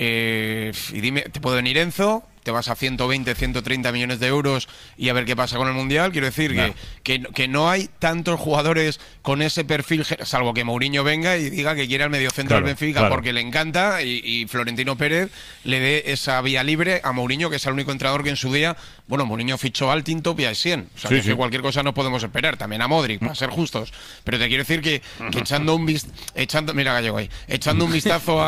Y dime, te puede venir Enzo... te vas a 120, 130 millones de euros y a ver qué pasa con el Mundial. Quiero decir que no hay tantos jugadores con ese perfil, salvo que Mourinho venga y diga que quiere al mediocentro del Benfica porque le encanta y Florentino Pérez le dé esa vía libre a Mourinho, que es el único entrenador que en su día, bueno, Mourinho fichó al Tintop y a Essien. O sea, que cualquier cosa no podemos esperar. También a Modric, para ser justos. Pero te quiero decir que echando un vistazo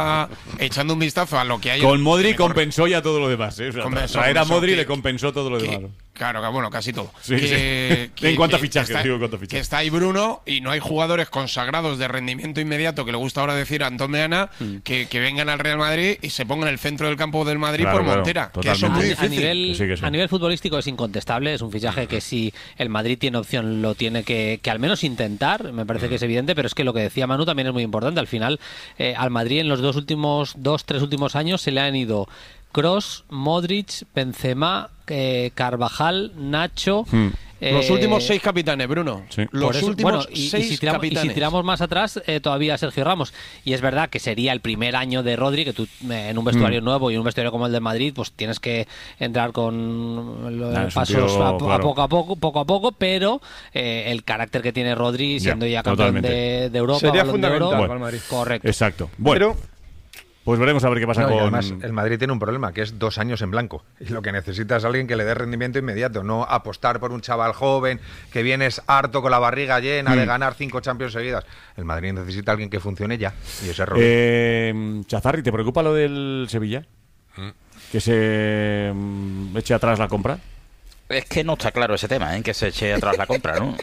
a lo que hay... Con Modric compensó ya todo lo demás, ¿eh? O sea, traer a Modric le compensó todo lo demás. Claro, bueno, casi todo. En cuanto a fichajes, que está ahí Bruno y no hay jugadores consagrados de rendimiento inmediato, que le gusta ahora decir a Antón Meana, que vengan al Real Madrid y se pongan en el centro del campo del Madrid por Montera. Que eso es muy difícil. A nivel futbolístico es incontestable, es un fichaje que si el Madrid tiene opción lo tiene que al menos intentar, me parece que es evidente, pero es que lo que decía Manu también es muy importante. Al final, al Madrid en los tres últimos años se le han ido Kroos, Modric, Benzema, Carvajal, Nacho... los últimos 6 capitanes, Bruno. Sí. Los últimos 6 capitanes. Y si tiramos más atrás, todavía Sergio Ramos. Y es verdad que sería el primer año de Rodri, que tú en un vestuario nuevo y un vestuario como el de Madrid, pues tienes que entrar con pasos poco a poco, pero el carácter que tiene Rodri, siendo ya campeón de Europa, sería fundamental para el Madrid. Correcto. Exacto. Bueno. Pues veremos a ver qué pasa con... Además, el Madrid tiene un problema, que es 2 años en blanco. Y lo que necesita es alguien que le dé rendimiento inmediato, no apostar por un chaval joven que vienes harto con la barriga llena de ganar 5 Champions seguidas. El Madrid necesita alguien que funcione ya. Y ese es Chazarri, ¿te preocupa lo del Sevilla? ¿Que se eche atrás la compra? Es que no está claro ese tema, que se eche atrás la compra, ¿no?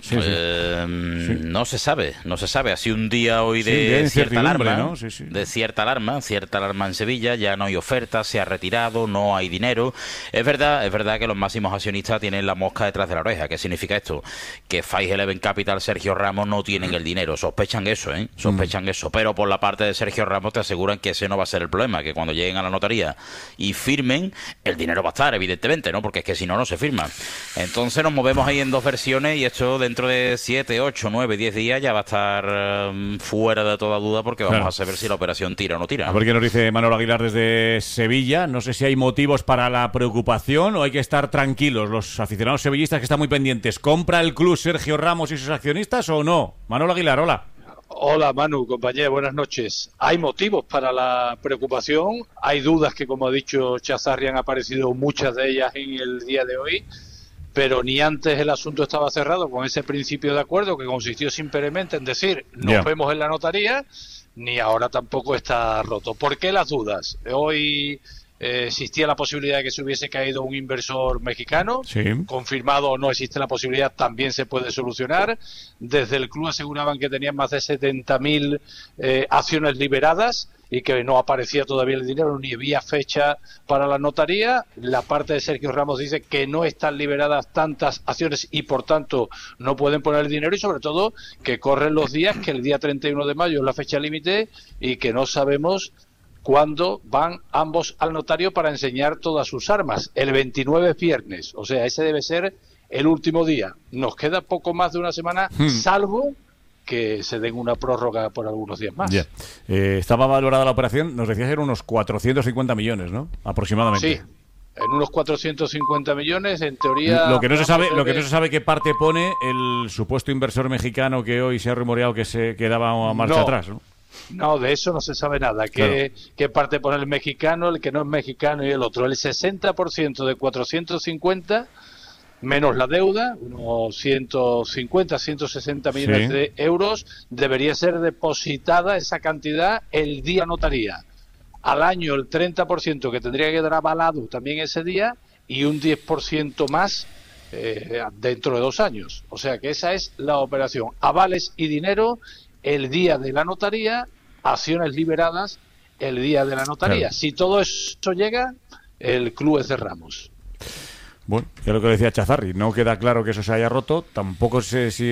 No se sabe. Ha sido un día hoy de cierta alarma, ¿no? De cierta alarma en Sevilla. Ya no hay oferta, se ha retirado, no hay dinero. Es verdad que los máximos accionistas tienen la mosca detrás de la oreja. ¿Qué significa esto? Que 511 Capital, Sergio Ramos no tienen el dinero. Sospechan eso, pero por la parte de Sergio Ramos te aseguran que ese no va a ser el problema, que cuando lleguen a la notaría y firmen, el dinero va a estar, evidentemente, ¿no? Porque es que si no se firma. Entonces nos movemos ahí en 2 versiones y esto dentro de 7, 8, 9, 10 días ya va a estar fuera de toda duda, porque vamos a saber si la operación tira o no tira. A ver qué nos dice Manolo Aguilar desde Sevilla. No sé si hay motivos para la preocupación o hay que estar tranquilos los aficionados sevillistas que están muy pendientes. ¿Compra el club Sergio Ramos y sus accionistas o no? Manolo Aguilar, hola. Hola Manu, compañero, buenas noches. Hay motivos para la preocupación, hay dudas que, como ha dicho Chazarri, han aparecido muchas de ellas en el día de hoy, pero ni antes el asunto estaba cerrado con ese principio de acuerdo que consistió simplemente en decir nos vemos en la notaría, ni ahora tampoco está roto. ¿Por qué las dudas? Hoy existía la posibilidad de que se hubiese caído un inversor mexicano, confirmado o no existe la posibilidad, también se puede solucionar. Desde el club aseguraban que tenían más de 70.000 acciones liberadas, y que no aparecía todavía el dinero ni había fecha para la notaría. La parte de Sergio Ramos dice que no están liberadas tantas acciones y por tanto no pueden poner el dinero, y sobre todo que corren los días, que el día 31 de mayo es la fecha límite y que no sabemos cuándo van ambos al notario para enseñar todas sus armas. El 29 es viernes, o sea, ese debe ser el último día. Nos queda poco más de una semana, salvo que se den una prórroga por algunos días más. Yeah. Estaba valorada la operación, nos decías que eran unos 450 millones, ¿no? Aproximadamente. Sí, en unos 450 millones, en teoría... Lo que no se sabe qué parte pone el supuesto inversor mexicano que hoy se ha rumoreado que daba marcha atrás, ¿no? No, de eso no se sabe nada. ¿Qué parte pone el mexicano, el que no es mexicano y el otro? El 60% de 450... menos la deuda, unos 150, 160 millones de euros, debería ser depositada esa cantidad el día notaría. Al año el 30% que tendría que quedar avalado también ese día y un 10% más dentro de 2 años. O sea que esa es la operación. Avales y dinero el día de la notaría, acciones liberadas el día de la notaría. Claro. Si todo eso llega, el club es de Ramos. Bueno, ya lo que decía Chazarri, no queda claro que eso se haya roto, tampoco sé si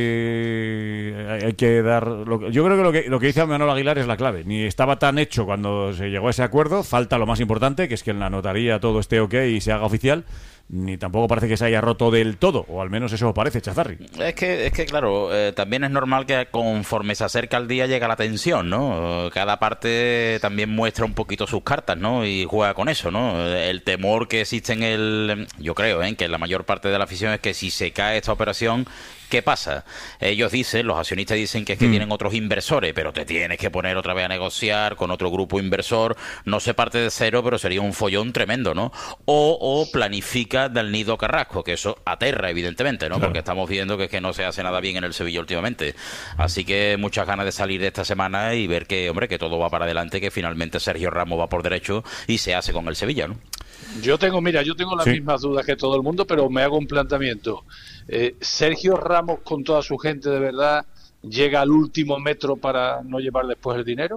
hay que dar... Yo creo que lo que dice Manolo Aguilar es la clave, ni estaba tan hecho cuando se llegó a ese acuerdo, falta lo más importante, que es que en la notaría todo esté ok y se haga oficial, ni tampoco parece que se haya roto del todo, o al menos eso parece, Chazarri. Es que claro, también es normal que conforme se acerca el día llega la tensión, ¿no? Cada parte también muestra un poquito sus cartas, ¿no? Y juega con eso, ¿no? El temor que existe yo creo, que en la mayor parte de la afición es que si se cae esta operación, ¿qué pasa? Ellos dicen, los accionistas dicen que es que tienen otros inversores, pero te tienes que poner otra vez a negociar con otro grupo inversor, no se parte de cero, pero sería un follón tremendo, ¿no? O planifica del nido Carrasco, que eso aterra, evidentemente, ¿no? Claro. Porque estamos viendo que es que no se hace nada bien en el Sevilla últimamente. Así que muchas ganas de salir de esta semana y ver que, hombre, que todo va para adelante, que finalmente Sergio Ramos va por derecho y se hace con el Sevilla, ¿no? Yo tengo las mismas dudas que todo el mundo, pero me hago un planteamiento. Sergio Ramos con toda su gente de verdad llega al último metro para no llevar después el dinero.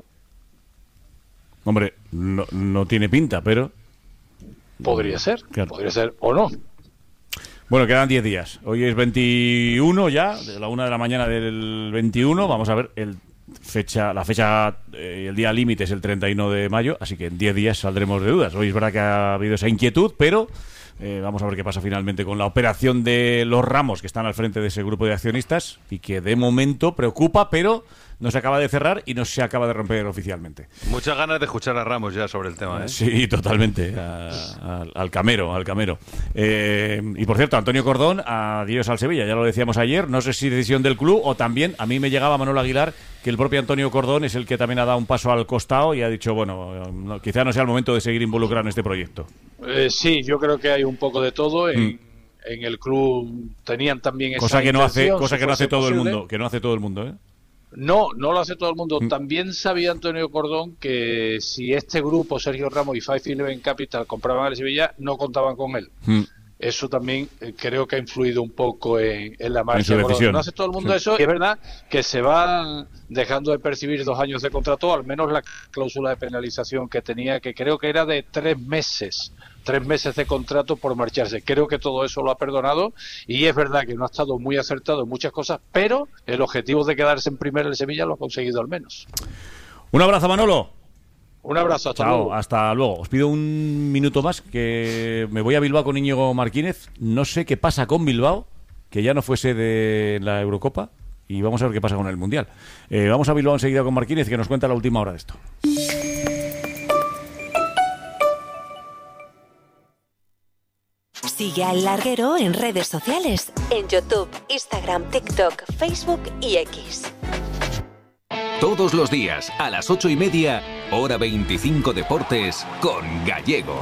Hombre, no tiene pinta, pero podría ser, claro. Podría ser o no. Bueno, quedan 10 días. Hoy es 21 ya, de la 1 de la mañana del 21. Vamos a ver la fecha, el día límite es el 31 de mayo, así que en 10 días saldremos de dudas. Hoy es verdad que ha habido esa inquietud, pero vamos a ver qué pasa finalmente con la operación de los Ramos, que están al frente de ese grupo de accionistas y que de momento preocupa, pero no se acaba de cerrar y no se acaba de romper oficialmente. Muchas ganas de escuchar a Ramos ya sobre el tema, ¿eh? Sí, totalmente. Al camero. Y por cierto, Antonio Cordón, adiós al Sevilla, ya lo decíamos ayer. No sé si decisión del club o también, a mí me llegaba Manolo Aguilar, que el propio Antonio Cordón es el que también ha dado un paso al costado y ha dicho, bueno, quizá no sea el momento de seguir involucrado en este proyecto. Sí, yo creo que hay un poco de todo. En el club tenían también esa cosa que no hace todo posible. el mundo, que no hace todo el mundo, ¿eh? No lo hace todo el mundo. También sabía Antonio Cordón que si este grupo, Sergio Ramos y 511 Capital, compraban el Sevilla, no contaban con él. Eso también creo que ha influido un poco en la marcha. No hace todo el mundo eso, y es verdad que se va dejando de percibir 2 años de contrato, al menos la cláusula de penalización que tenía, que creo que era de 3 meses. 3 meses de contrato por marcharse. Creo que todo eso lo ha perdonado y es verdad que no ha estado muy acertado en muchas cosas, pero el objetivo de quedarse en primera en Sevilla lo ha conseguido al menos. Un abrazo, Manolo. Un abrazo, hasta luego. Hasta luego. Os pido un minuto más, que me voy a Bilbao con Íñigo Martínez. No sé qué pasa con Bilbao, que ya no fuese de la Eurocopa, y vamos a ver qué pasa con el Mundial. Vamos a Bilbao enseguida con Martínez, que nos cuenta la última hora de esto. Sigue al Larguero en redes sociales, en YouTube, Instagram, TikTok, Facebook y X. Todos los días, a las 8:30, hora 25 Deportes, con Gallego.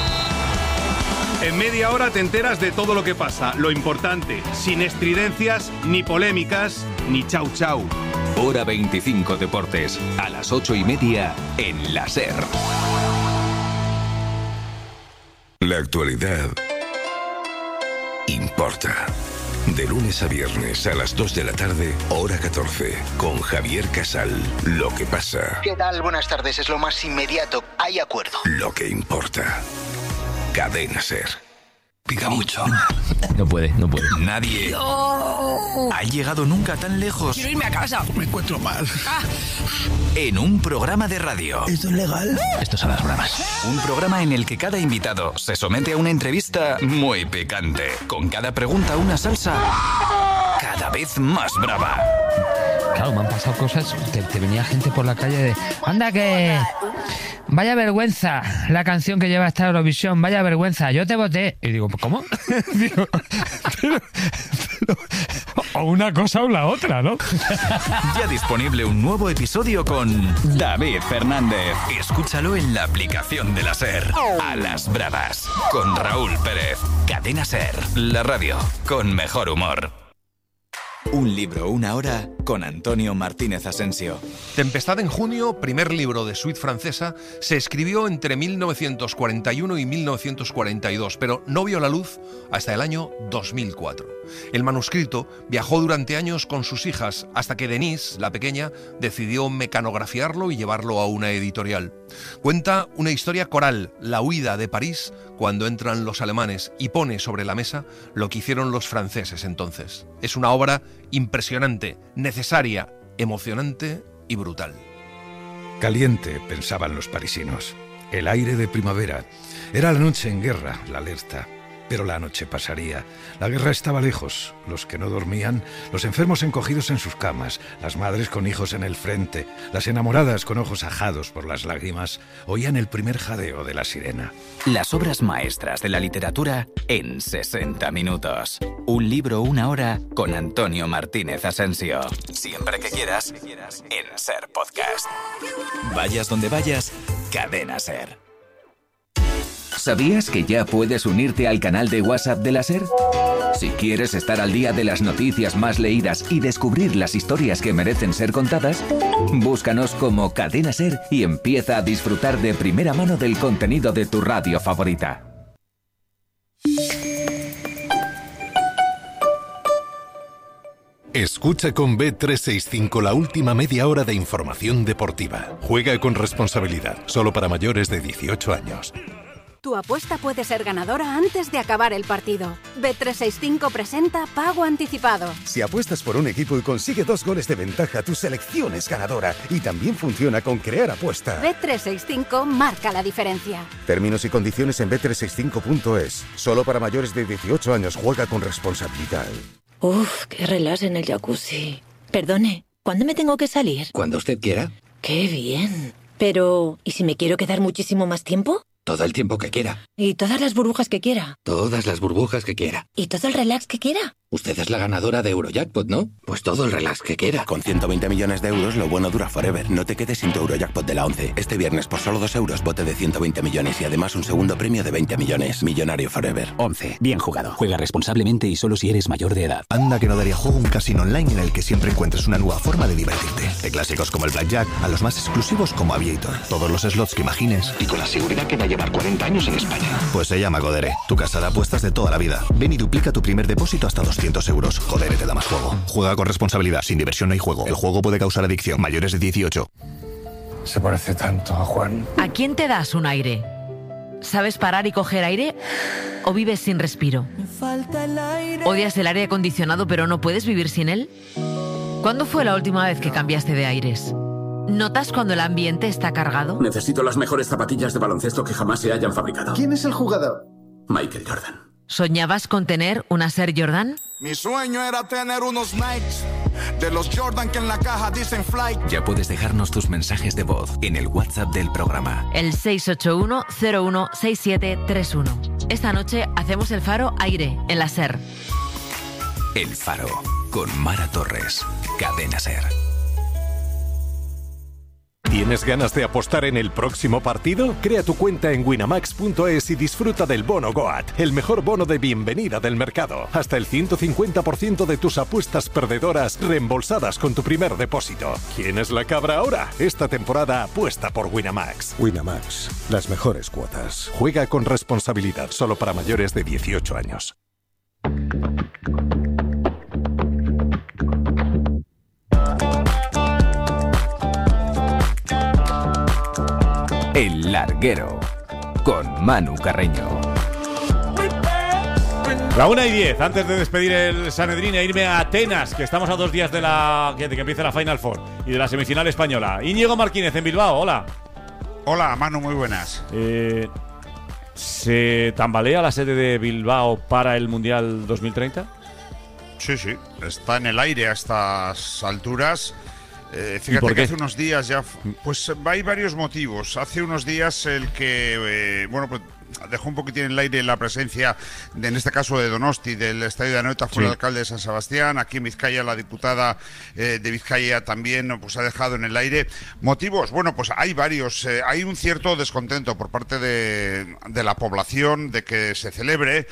En media hora te enteras de todo lo que pasa, lo importante, sin estridencias, ni polémicas, ni chau chau. Hora 25 Deportes, a las 8:30, en la SER. La actualidad importa. De lunes a viernes a las 2 de la tarde, hora 14, con Javier Casal. Lo que pasa. ¿Qué tal? Buenas tardes, es lo más inmediato. Hay acuerdo. Lo que importa. Cadena SER. Pica mucho. No puede. Nadie ha llegado nunca tan lejos. Quiero irme a casa. Me encuentro mal. En un programa de radio. ¿Esto es legal? Esto son las bravas. Un programa en el que cada invitado se somete a una entrevista muy picante. Con cada pregunta una salsa cada vez más brava. Claro, me han pasado cosas. Te venía gente por la calle de... ¡Anda que... Vaya vergüenza la canción que lleva esta Eurovisión! ¡Vaya vergüenza! Yo te voté. Y digo, ¿cómo? Digo, pero, o una cosa o la otra, ¿no? Ya disponible un nuevo episodio con David Fernández. Escúchalo en la aplicación de la SER. A las bravas. Con Raúl Pérez. Cadena SER. La radio con mejor humor. Un libro, una hora, con Antonio Martínez Asensio. Tempestad en junio, primer libro de suite francesa, se escribió entre 1941 y 1942, pero no vio la luz hasta el año 2004. El manuscrito viajó durante años con sus hijas, hasta que Denise, la pequeña, decidió mecanografiarlo y llevarlo a una editorial. Cuenta una historia coral, la huida de París, cuando entran los alemanes, y pone sobre la mesa lo que hicieron los franceses entonces. Es una obra impresionante, necesaria, emocionante y brutal. Caliente, pensaban los parisinos. El aire de primavera. Era la noche en guerra, la alerta. Pero la noche pasaría. La guerra estaba lejos. Los que no dormían, los enfermos encogidos en sus camas, las madres con hijos en el frente, las enamoradas con ojos ajados por las lágrimas, oían el primer jadeo de la sirena. Las obras maestras de la literatura en 60 minutos. Un libro, una hora, con Antonio Martínez Asensio. Siempre que quieras, en SER Podcast. Vayas donde vayas, Cadena SER. ¿Sabías que ya puedes unirte al canal de WhatsApp de la SER? Si quieres estar al día de las noticias más leídas y descubrir las historias que merecen ser contadas, búscanos como Cadena SER y empieza a disfrutar de primera mano del contenido de tu radio favorita. Escucha con Bet365 la última media hora de información deportiva. Juega con responsabilidad, solo para mayores de 18 años. Tu apuesta puede ser ganadora antes de acabar el partido. Bet365 presenta Pago Anticipado. Si apuestas por un equipo y consigue 2 goles de ventaja, tu selección es ganadora. Y también funciona con Crear Apuesta. Bet365 marca la diferencia. Términos y condiciones en bet365.es. Solo para mayores de 18 años. Juega con responsabilidad. Uf, qué relax en el jacuzzi. Perdone, ¿cuándo me tengo que salir? Cuando usted quiera. ¡Qué bien! Pero, ¿y si me quiero quedar muchísimo más tiempo? Todo el tiempo que quiera. ¿Y todas las burbujas que quiera? Todas las burbujas que quiera. ¿Y todo el relax que quiera? Usted es la ganadora de Eurojackpot, ¿no? Pues todo el relax que quiera. Con 120 millones de euros, lo bueno dura forever. No te quedes sin tu Eurojackpot de la 11. Este viernes, por solo 2 euros, bote de 120 millones y además un segundo premio de 20 millones. Millonario forever. 11. Bien jugado. Juega responsablemente y solo si eres mayor de edad. Anda que no daría juego un casino online en el que siempre encuentres una nueva forma de divertirte. De clásicos como el Blackjack a los más exclusivos como Aviator. Todos los slots que imagines. Y con la seguridad que va a llevar 40 años en España. Pues se llama Godere, tu casa de apuestas de toda la vida. Ven y duplica tu primer depósito hasta 200 euros. Godere te da más juego. Juega con responsabilidad, sin diversión no hay juego. El juego puede causar adicción. Mayores de 18. Se parece tanto a Juan. ¿A quién te das un aire? ¿Sabes parar y coger aire? ¿O vives sin respiro? ¿Odias el aire acondicionado pero no puedes vivir sin él? ¿Cuándo fue la última vez que cambiaste de aires? ¿Notas cuando el ambiente está cargado? Necesito las mejores zapatillas de baloncesto que jamás se hayan fabricado. ¿Quién es el jugador? Michael Jordan. ¿Soñabas con tener una Ser Jordan? Mi sueño era tener unos Nikes de los Jordan que en la caja dicen Flight. Ya puedes dejarnos tus mensajes de voz en el WhatsApp del programa. El 681-016731. Esta noche hacemos el Faro Aire en la SER. El Faro con Mara Torres. Cadena SER. ¿Tienes ganas de apostar en el próximo partido? Crea tu cuenta en winamax.es y disfruta del bono GOAT, el mejor bono de bienvenida del mercado. Hasta el 150% de tus apuestas perdedoras reembolsadas con tu primer depósito. ¿Quién es la cabra ahora? Esta temporada apuesta por Winamax. Winamax, las mejores cuotas. Juega con responsabilidad, solo para mayores de 18 años. El Larguero, con Manu Carreño. La 1:10, antes de despedir el Sanedrín e irme a Atenas, que estamos a 2 días de que empiece la Final Four y de la semifinal española. Íñigo Martínez en Bilbao, hola. Hola, Manu, muy buenas. ¿Se tambalea la sede de Bilbao para el Mundial 2030? Sí, está en el aire a estas alturas. Fíjate que hace unos días ya, pues hay varios motivos. Hace unos días el que, pues dejó un poquitín en el aire la presencia, en este caso de Donosti, del estadio de Anoeta, fue el alcalde de San Sebastián. Aquí en Vizcaya, la diputada de Vizcaya también pues ha dejado en el aire. ¿Motivos? Bueno, pues hay varios. Hay un cierto descontento por parte de la población de que se celebre.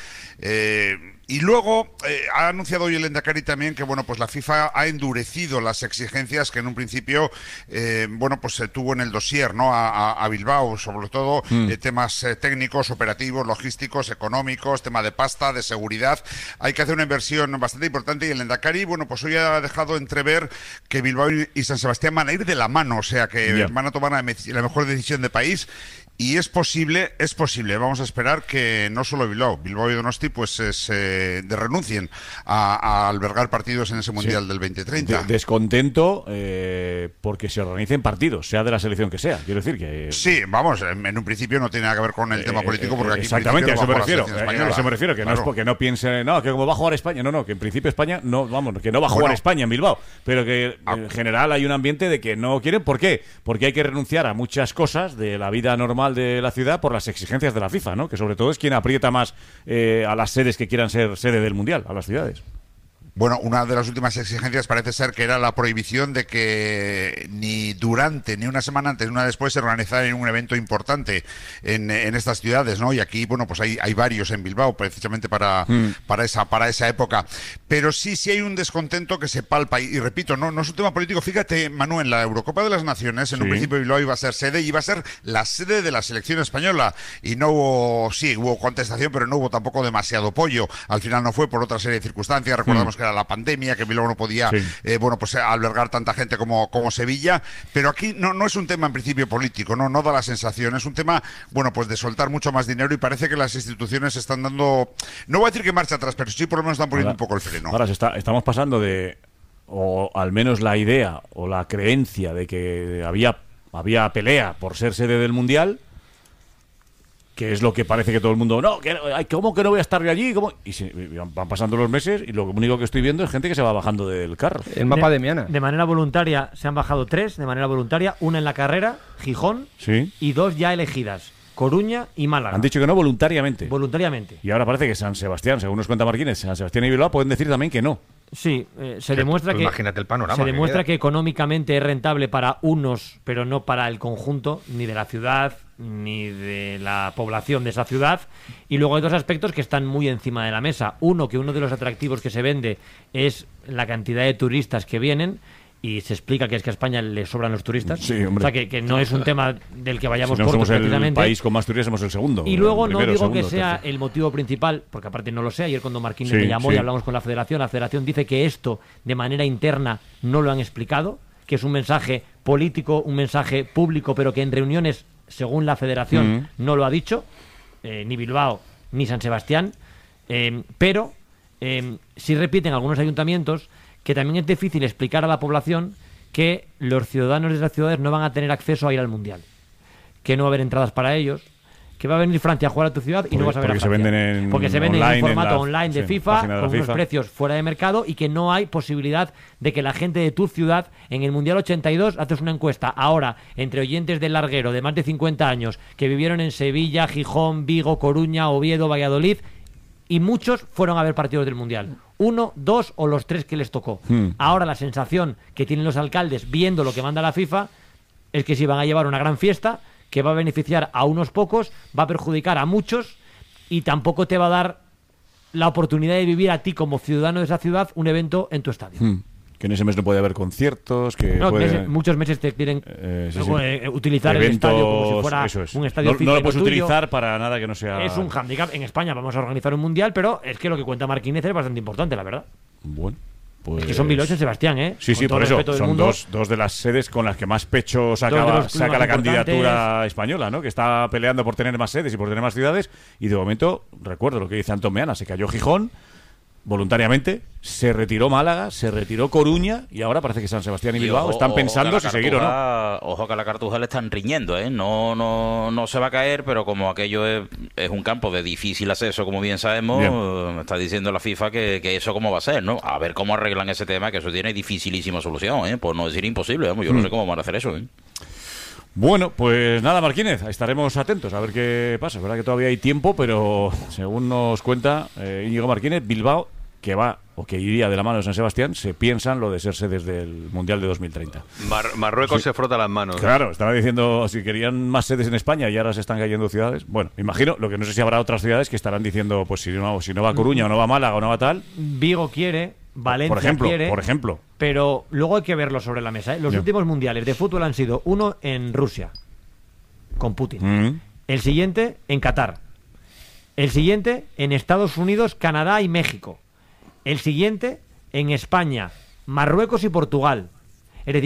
Y luego ha anunciado hoy el Endacari también que pues la FIFA ha endurecido las exigencias que en un principio pues se tuvo en el dossier, ¿no? a Bilbao, sobre todo temas técnicos, operativos, logísticos, económicos, tema de pasta, de seguridad. Hay que hacer una inversión bastante importante y el Endacari, pues hoy ha dejado entrever que Bilbao y San Sebastián van a ir de la mano, o sea que van a tomar la mejor decisión de país. Y es posible, vamos a esperar que no solo Bilbao y Donosti pues renuncien a albergar partidos en ese Mundial del 2030. Descontento porque se organicen partidos, sea de la selección que sea. Quiero decir que... Sí, vamos, en un principio no tiene nada que ver con el tema político porque aquí exactamente, a eso me refiero. Que claro. No es porque no piense, que como va a jugar España, que en principio España que no va a jugar España en Bilbao, pero que en general hay un ambiente de que no quieren. ¿Por qué? Porque hay que renunciar a muchas cosas de la vida normal de la ciudad por las exigencias de la FIFA, ¿no? Que sobre todo es quien aprieta más a las sedes que quieran ser sede del Mundial, a las ciudades. Bueno, una de las últimas exigencias parece ser que era la prohibición de que ni durante, ni una semana antes, ni una después se organizara un evento importante en estas ciudades, ¿no? Y aquí, pues hay varios en Bilbao, precisamente para esa época. Pero sí hay un descontento que se palpa. Y repito, no es un tema político. Fíjate, Manu, en la Eurocopa de las Naciones, en un principio Bilbao iba a ser sede, y iba a ser la sede de la selección española. Y no hubo contestación, pero no hubo tampoco demasiado apoyo. Al final no fue por otra serie de circunstancias. Recordamos que era la pandemia, que Bilbao no podía albergar tanta gente como Sevilla, pero aquí no es un tema en principio político, no da la sensación, es un tema pues de soltar mucho más dinero, y parece que las instituciones están dando, no voy a decir que marcha atrás, pero sí por lo menos están poniendo un poco el freno. Ahora estamos pasando de, o al menos la idea o la creencia de que había pelea por ser sede del Mundial, que es lo que parece que todo el mundo... ¿Cómo que no voy a estar yo allí? Y van pasando los meses y lo único que estoy viendo es gente que se va bajando del carro. El mapa de Miana. De manera voluntaria se han bajado 3, de manera voluntaria. Una en la carrera, Gijón, y 2 ya elegidas, Coruña y Málaga. Han dicho que no voluntariamente. Voluntariamente. Y ahora parece que San Sebastián, según nos cuenta Martínez, San Sebastián y Bilbao pueden decir también que no. Sí, se demuestra que... Imagínate el panorama. Se demuestra que económicamente es rentable para unos, pero no para el conjunto, ni de la ciudad, ni de la población de esa ciudad. Y luego hay 2 aspectos que están muy encima de la mesa. Uno, que uno de los atractivos que se vende es la cantidad de turistas que vienen, y se explica que es que a España le sobran los turistas. Sí, hombre. O sea, que no es un tema del que vayamos cortos, somos precisamente. El país con más turistas, somos el segundo. Y luego no digo que sea el motivo principal, porque aparte no lo sé. Ayer cuando Marquínez me llamó y hablamos con la Federación dice que esto de manera interna no lo han explicado, que es un mensaje político, un mensaje público, pero que en reuniones, según la Federación, no lo ha dicho, ni Bilbao ni San Sebastián, pero sí repiten algunos ayuntamientos que también es difícil explicar a la población que los ciudadanos de las ciudades no van a tener acceso a ir al Mundial, que no va a haber entradas para ellos, que va a venir Francia a jugar a tu ciudad y no vas a ver a Francia. Porque se venden en formato online de FIFA, con unos precios fuera de mercado, y que no hay posibilidad de que la gente de tu ciudad, en el Mundial 82, haces una encuesta ahora entre oyentes del Larguero de más de 50 años que vivieron en Sevilla, Gijón, Vigo, Coruña, Oviedo, Valladolid, y muchos fueron a ver partidos del Mundial. 1, 2 o los 3 que les tocó. Ahora la sensación que tienen los alcaldes viendo lo que manda la FIFA es que si van a llevar una gran fiesta que va a beneficiar a unos pocos, va a perjudicar a muchos, y tampoco te va a dar la oportunidad de vivir a ti como ciudadano de esa ciudad un evento en tu estadio. Que en ese mes no puede haber conciertos, que muchos meses te quieren utilizar eventos, el estadio como si fuera un estadio. No lo puedes utilizar para nada que no sea... Es un hándicap. En España vamos a organizar un Mundial, pero es que lo que cuenta Marquínez es bastante importante, la verdad. Bueno. Pues... Es que son Bilbao y San Sebastián, ¿eh? Sí, sí, por eso. Son dos de las sedes con las que más pecho saca la candidatura española, ¿no? Que está peleando por tener más sedes y por tener más ciudades. Y de momento, recuerdo lo que dice Antón Meana, se cayó Gijón voluntariamente, se retiró Málaga, se retiró Coruña y ahora parece que San Sebastián y Bilbao están pensando si seguir o no. Ojo que a la Cartuja le están riñendo, ¿eh? No se va a caer, pero como aquello es un campo de difícil acceso, como bien sabemos, está diciendo la FIFA que eso cómo va a ser, ¿no? A ver cómo arreglan ese tema, que eso tiene dificilísima solución, ¿eh? Por no decir imposible, vamos, yo no sé cómo van a hacer eso, ¿eh? Bueno, pues nada, Marquínez, estaremos atentos a ver qué pasa. Es verdad que todavía hay tiempo, pero según nos cuenta Íñigo Marquínez, Bilbao, que va o que iría de la mano de San Sebastián, se piensan lo de ser sedes del Mundial de 2030. Marruecos se frota las manos. Claro, estaba diciendo si querían más sedes en España y ahora se están cayendo ciudades. Bueno, imagino, lo que no sé si habrá otras ciudades que estarán diciendo, pues si no va a Coruña o no va a Málaga o no va a tal. Vigo quiere, Valencia por ejemplo. Pero luego hay que verlo sobre la mesa, ¿eh? Los últimos mundiales de fútbol han sido uno en Rusia, con Putin. El siguiente en Qatar. El siguiente en Estados Unidos, Canadá y México. El siguiente en España, Marruecos y Portugal.